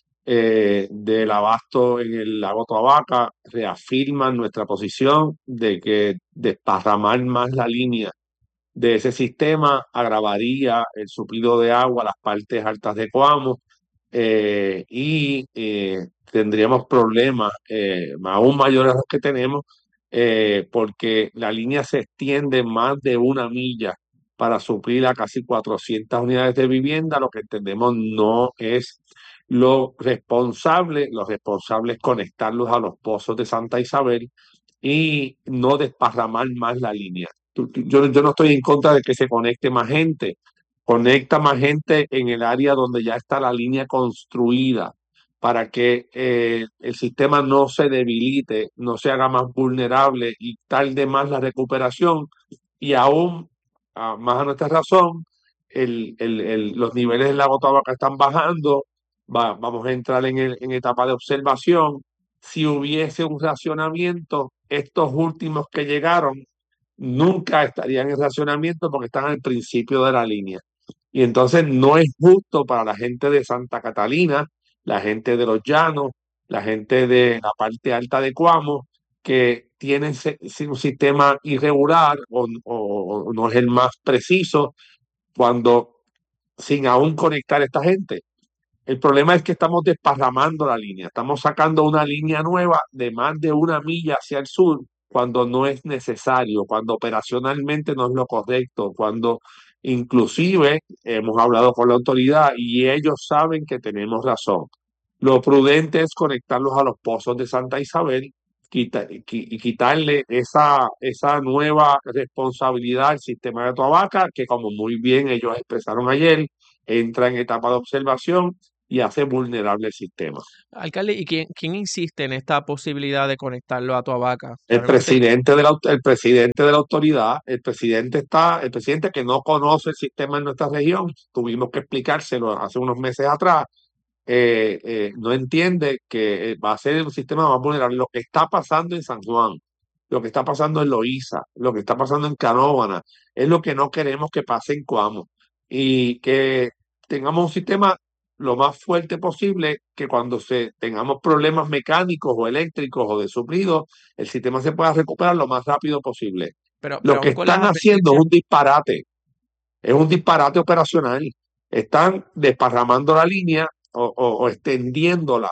eh, del abasto en el lago Toabaca reafirma nuestra posición de que desparramar más la línea de ese sistema agravaría el suplido de agua a las partes altas de Coamo eh, y eh, tendríamos problemas eh, aún mayores a los que tenemos eh, porque la línea se extiende más de una milla para suplir a casi cuatrocientas unidades de vivienda, lo que entendemos no es lo responsable. Lo responsable es conectarlos a los pozos de Santa Isabel y no desparramar más la línea. Tú- tú- Yo, yo no estoy en contra de que se conecte más gente, conecta más gente en el área donde ya está la línea construida para que eh, el sistema no se debilite, no se haga más vulnerable y tarde más la recuperación y aún ah, más a nuestra razón, el, el- el- los niveles del lago Tabaca están bajando, va- vamos a entrar en, el- en etapa de observación. Si hubiese un racionamiento, estos últimos que llegaron nunca estarían en racionamiento porque están al principio de la línea. Y entonces no es justo para la gente de Santa Catalina la gente de los llanos, la gente de la parte alta de Cuamo, que tienen se- si- un sistema irregular o, o- o no es el más preciso, cuando sin aún conectar a esta gente. El problema es que estamos desparramando la línea, estamos sacando una línea nueva de más de una milla hacia el sur cuando no es necesario, cuando operacionalmente no es lo correcto, cuando inclusive hemos hablado con la autoridad y ellos saben que tenemos razón. Lo prudente es conectarlos a los pozos de Santa Isabel quita- y qui- y quitarle esa, esa nueva responsabilidad al sistema de Toabaca, que como muy bien ellos expresaron ayer, entra en etapa de observación y hace vulnerable el sistema. Alcalde, ¿y quién, quién insiste en esta posibilidad de conectarlo a Toabaca? El Sabemos que presidente de la, au- el presidente de la autoridad, el presidente está, el presidente que no conoce el sistema en nuestra región, tuvimos que explicárselo hace unos meses atrás, eh, eh, no entiende que eh, va a ser un sistema más vulnerable. Lo que está pasando en San Juan, lo que está pasando en Loíza, lo que está pasando en Canóvana, es lo que no queremos que pase en Coamo. Y que tengamos un sistema lo más fuerte posible, que cuando se tengamos problemas mecánicos o eléctricos o de suplido, el sistema se pueda recuperar lo más rápido posible. pero, Lo pero que aún con las están haciendo es advertencias, un disparate, es un disparate operacional. Están desparramando la línea o, o- o extendiéndola.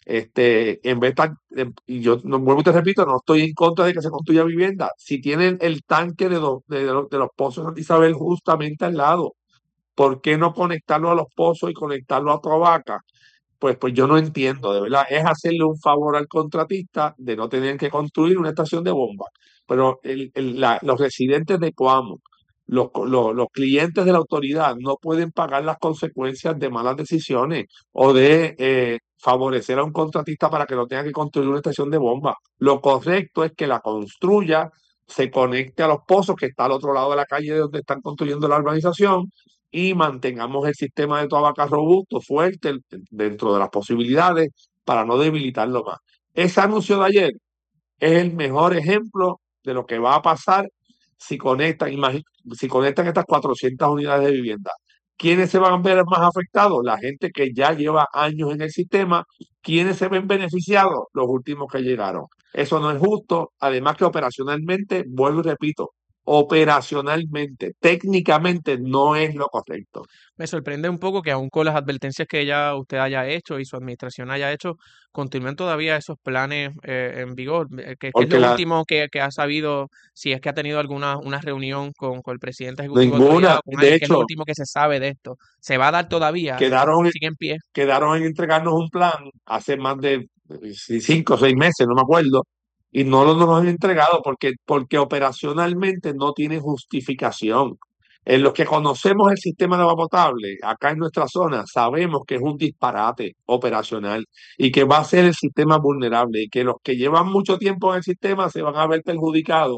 Este, en vez de, y yo no vuelvo y te repito, no estoy en contra de que se construya vivienda. Si tienen el tanque de, los de, los, de los pozos Santa Isabel justamente al lado, ¿por qué no conectarlo a los pozos y conectarlo a Toabaca? Pues, pues yo no entiendo, de verdad. Es hacerle un favor al contratista de no tener que construir una estación de bomba. Pero el- el- la- los residentes de Coamo, los, co- los, los clientes de la autoridad no pueden pagar las consecuencias de malas decisiones o de eh, favorecer a un contratista para que no tenga que construir una estación de bomba. Lo correcto es que la construya, se conecte a los pozos que está al otro lado de la calle de donde están construyendo la urbanización y mantengamos el sistema de Toabaca robusto, fuerte, dentro de las posibilidades, para no debilitarlo más. Ese anuncio de ayer es el mejor ejemplo de lo que va a pasar si conectan, imagi- si conectan estas cuatrocientas unidades de vivienda. ¿Quiénes se van a ver más afectados? La gente que ya lleva años en el sistema. ¿Quiénes se ven beneficiados? Los últimos que llegaron. Eso no es justo. Además que operacionalmente, vuelvo y repito, operacionalmente, técnicamente no es lo correcto. me sorprende un poco que aún con las advertencias que ya usted haya hecho y su administración haya hecho, continúen todavía esos planes eh, en vigor. Eh, ¿Qué, qué es Porque lo la, último que, que ha sabido, si es que ha tenido alguna una reunión con, con el presidente ejecutivo de autoridad ninguna, o con de alguien? ¿Qué es lo hecho, último que se sabe de esto? ¿Se va a dar todavía? quedaron, ¿Sigue en pie? quedaron en entregarnos un plan hace más de eh, cinco o seis meses, no me acuerdo, y no lo nos han entregado porque, porque operacionalmente no tiene justificación. En los que conocemos el sistema de agua potable, acá en nuestra zona, sabemos que es un disparate operacional y que va a ser el sistema vulnerable y que los que llevan mucho tiempo en el sistema se van a ver perjudicados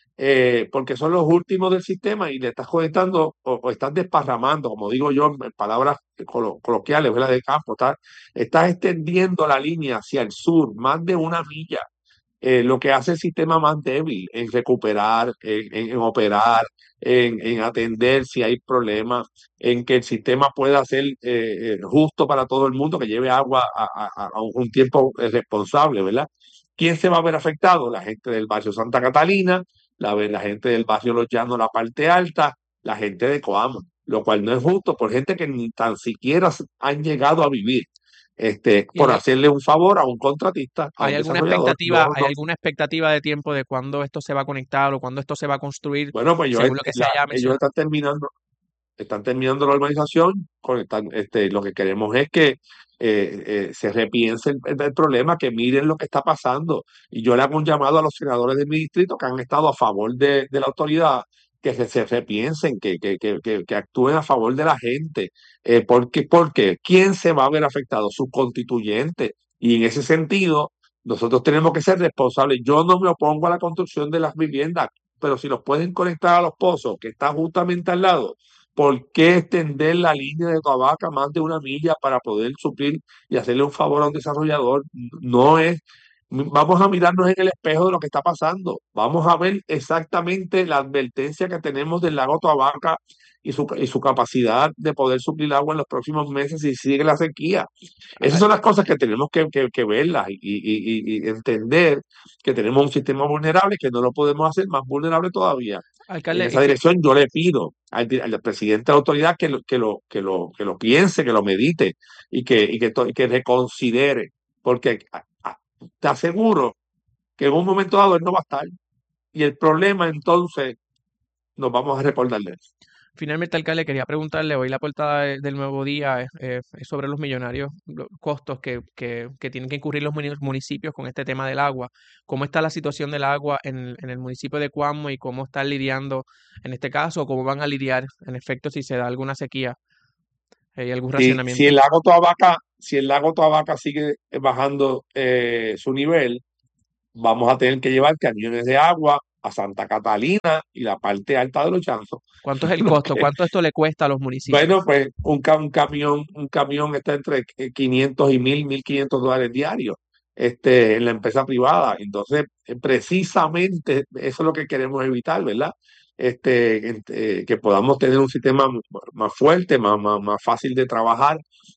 eh, porque son los últimos del sistema y le estás conectando o, o estás desparramando, como digo yo en palabras colo- coloquiales, ¿verdad? De campo, estás, estás extendiendo la línea hacia el sur, más de una milla, eh, lo que hace el sistema más débil en recuperar, en, en- en operar, en, en atender si hay problemas, en que el sistema pueda ser eh, eh, justo para todo el mundo, que lleve agua a, a- a un un tiempo eh, responsable, ¿verdad? ¿Quién se va a ver afectado? La gente del barrio Santa Catalina, la, la gente del barrio Los Llanos, la parte alta, la gente de Coamo, lo cual no es justo por gente que ni tan siquiera han llegado a vivir este, ¿Y por hay, hacerle un favor a un contratista, a hay un alguna desarrollador. expectativa, No, hay no. alguna expectativa de tiempo de cuándo esto se va a conectar o cuándo esto se va a construir, Bueno, pues ellos, según lo que se la- haya ellos mencionado? están terminando, están terminando la urbanización, conectan- este, lo que queremos es que eh, eh, se repiense el, el- el problema, que miren lo que está pasando. Y yo le hago un llamado a los senadores de mi distrito que han estado a favor de, de la autoridad, que se, se repiensen, que, que, que, que, que actúen a favor de la gente. Eh, porque, porque, ¿quién se va a ver afectado? Sus constituyentes. Y en ese sentido, nosotros tenemos que ser responsables. Yo no me opongo a la construcción de las viviendas, pero si los pueden conectar a los pozos, que está justamente al lado, ¿por qué extender la línea de Toabaca más de una milla para poder suplir y hacerle un favor a un desarrollador? No es Vamos a mirarnos en el espejo de lo que está pasando. Vamos a ver exactamente la advertencia que tenemos del lago Toabaca y su, y su capacidad de poder suplir agua en los próximos meses si sigue la sequía. Esas son las cosas que tenemos que, que, que verlas y, y, y, y entender que tenemos un sistema vulnerable, que no lo podemos hacer más vulnerable todavía. En Alcalde, esa es que dirección yo le pido al, di- al presidente de la autoridad que lo, que lo, que lo, que lo piense, que lo medite y que, y que, to- y que reconsidere, porque a- a- te aseguro que en un momento dado él no va a estar. Y el problema entonces nos vamos a recordar de eso. finalmente, alcalde, quería preguntarle, hoy la portada de- del Nuevo Día es, eh, es sobre los millonarios los costos que, que, que tienen que incurrir los muni- municipios con este tema del agua. ¿Cómo está la situación del agua en, el- en el municipio de Cuamo y cómo están lidiando en este caso, o cómo van a lidiar en efecto si se da alguna sequía eh, y algún Si, si racionamiento? el lago Toabaca, si el lago Toabaca sigue bajando eh, su nivel, vamos a tener que llevar camiones de agua a Santa Catalina y la parte alta de los Chanzos. ¿Cuánto es el Lo costo? que, ¿Cuánto esto le cuesta a los municipios? bueno, pues un, ca- un camión, un camión está entre eh, quinientos y mil, mil quinientos dólares diarios, este, en la empresa privada. Entonces, eh, precisamente eso es lo que queremos evitar, ¿verdad? Este, en- eh, que podamos tener un sistema m- más fuerte, más, más, más fácil de trabajar,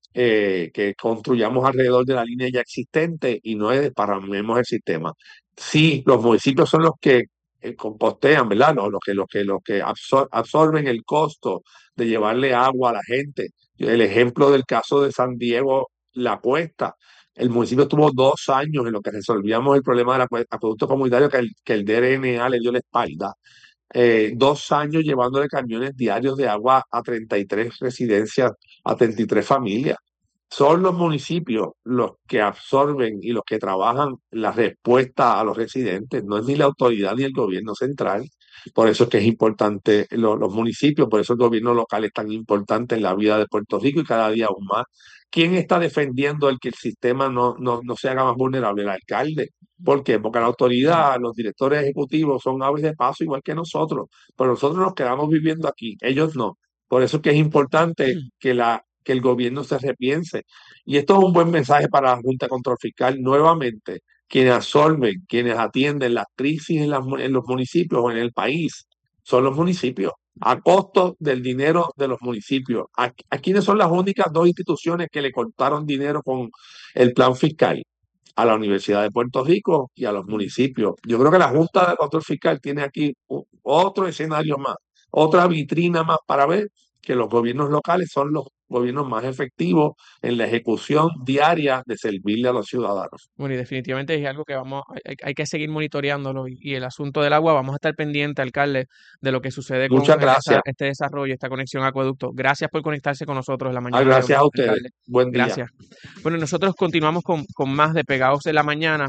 eh, que construyamos alrededor de la línea ya existente y no desparramemos el sistema. Sí, los municipios son los que eh, compostean, ¿verdad? Los, los que, los que, los que absor- absorben el costo de llevarle agua a la gente. El ejemplo del caso de San Diego, La Cuesta. El municipio tuvo dos años en lo que resolvíamos el problema del acue- acueducto comunitario que el, que el D R N A le dio la espalda. Eh, dos años llevándole camiones diarios de agua a treinta y tres residencias, a treinta y tres familias. Son los municipios los que absorben y los que trabajan la respuesta a los residentes, no es ni la autoridad ni el gobierno central. Por eso es que es importante lo- los municipios, por eso el gobierno local es tan importante en la vida de Puerto Rico y cada día aún más. ¿Quién está defendiendo el que el sistema no, no, no se haga más vulnerable? El alcalde. ¿Por qué? Porque la autoridad, los directores ejecutivos son aves de paso igual que nosotros, pero nosotros nos quedamos viviendo aquí, ellos no. Por eso es que es importante que, la, que el gobierno se repiense. Y esto es un buen mensaje para la Junta de Control Fiscal nuevamente. Quienes absorben, quienes atienden las crisis en, las mu- en los municipios o en el país, son los municipios, a costo del dinero de los municipios. ¿A, a quiénes son las únicas dos instituciones que le cortaron dinero con el plan fiscal? A la Universidad de Puerto Rico y a los municipios. Yo creo que la Junta de Control Fiscal tiene aquí u- otro escenario más, otra vitrina más para ver que los gobiernos locales son los gobiernos más efectivos en la ejecución diaria de servirle a los ciudadanos. Bueno, y definitivamente es algo que vamos, hay, hay- hay que seguir monitoreándolo y, y el asunto del agua, vamos a estar pendiente, alcalde, de lo que sucede con Muchas esa- gracias. este desarrollo, esta conexión a acueducto. Gracias por conectarse con nosotros en la Ah, mañana de gracias hoy, a ustedes. alcalde. Buen día. Gracias. Bueno, nosotros continuamos con, con más de Pegados en la Mañana.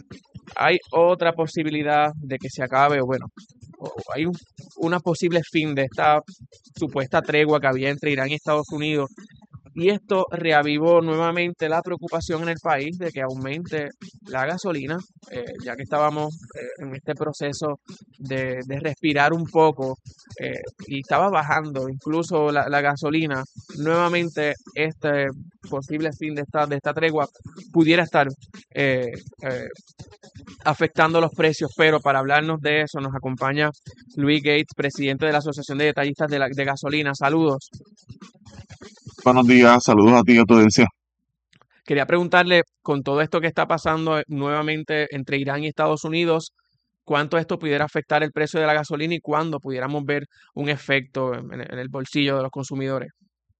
Hay otra posibilidad de que se acabe, o bueno, o hay un, una posible fin de esta supuesta tregua que había entre Irán y Estados Unidos. Y esto reavivó nuevamente la preocupación en el país de que aumente la gasolina, eh, ya que estábamos eh, en este proceso de, de respirar un poco eh, y estaba bajando incluso la, la gasolina. Nuevamente este posible fin de esta, de esta tregua pudiera estar eh, eh, afectando los precios, pero para hablarnos de eso nos acompaña Luis Gates, presidente de la Asociación de Detallistas de, la, de Gasolina. Saludos. Buenos días, saludos a ti y a tu audiencia. Quería preguntarle, con todo esto que está pasando eh, nuevamente entre Irán y Estados Unidos, ¿cuánto esto pudiera afectar el precio de la gasolina y cuándo pudiéramos ver un efecto en, en el bolsillo de los consumidores?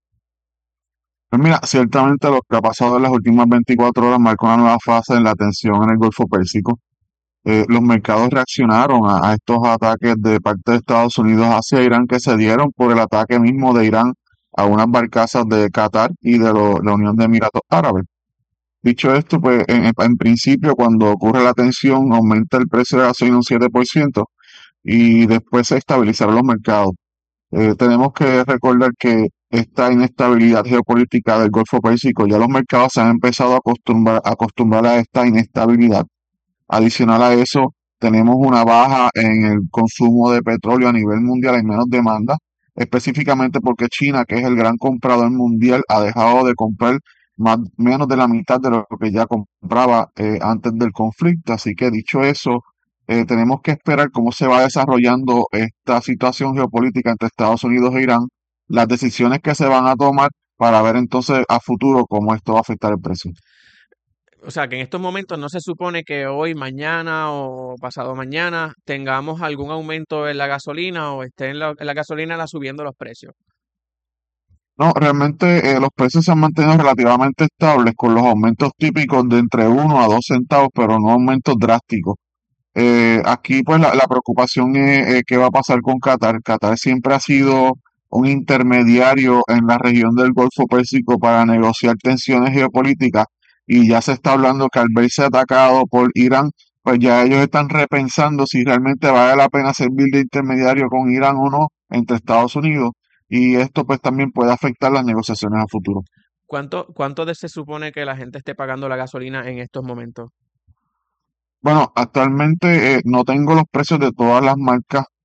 Pues mira, ciertamente lo que ha pasado en las últimas veinticuatro horas marca una nueva fase en la tensión en el Golfo Pérsico. Eh, los mercados reaccionaron a, a estos ataques de parte de Estados Unidos hacia Irán que se dieron por el ataque mismo de Irán a unas barcazas de Qatar y de lo- la Unión de Emiratos Árabes. Dicho esto, pues en, en- en principio cuando ocurre la tensión aumenta el precio de la gasolina un siete por ciento y después se estabilizarán los mercados. Eh, tenemos que recordar que esta inestabilidad geopolítica del Golfo Pérsico, ya los mercados se han empezado a acostumbrar, a acostumbrar a esta inestabilidad. Adicional a eso, tenemos una baja en el consumo de petróleo a nivel mundial, hay menos demanda, específicamente porque China, que es el gran comprador mundial, ha dejado de comprar más, menos de la mitad de lo que ya compraba eh, antes del conflicto. Así que dicho eso, eh, tenemos que esperar cómo se va desarrollando esta situación geopolítica entre Estados Unidos e Irán, las decisiones que se van a tomar para ver entonces a futuro cómo esto va a afectar el precio. O sea, que en estos momentos no se supone que hoy, mañana o pasado mañana tengamos algún aumento en la gasolina o esté en la, en la gasolina la subiendo los precios. No, realmente eh, los precios se han mantenido relativamente estables con los aumentos típicos de entre uno a dos centavos, pero no aumentos drásticos. Eh, aquí pues la, la preocupación es eh, qué va a pasar con Qatar. Qatar siempre ha sido un intermediario en la región del Golfo Pérsico para negociar tensiones geopolíticas y ya se está hablando que al verse atacado por Irán, pues ya ellos están repensando si realmente vale la pena servir de intermediario con Irán o no entre Estados Unidos y esto pues también puede afectar las negociaciones a futuro. ¿Cuánto, cuánto de se supone que la gente esté pagando la gasolina en estos momentos? Bueno, actualmente eh, no tengo los precios de todas las marcas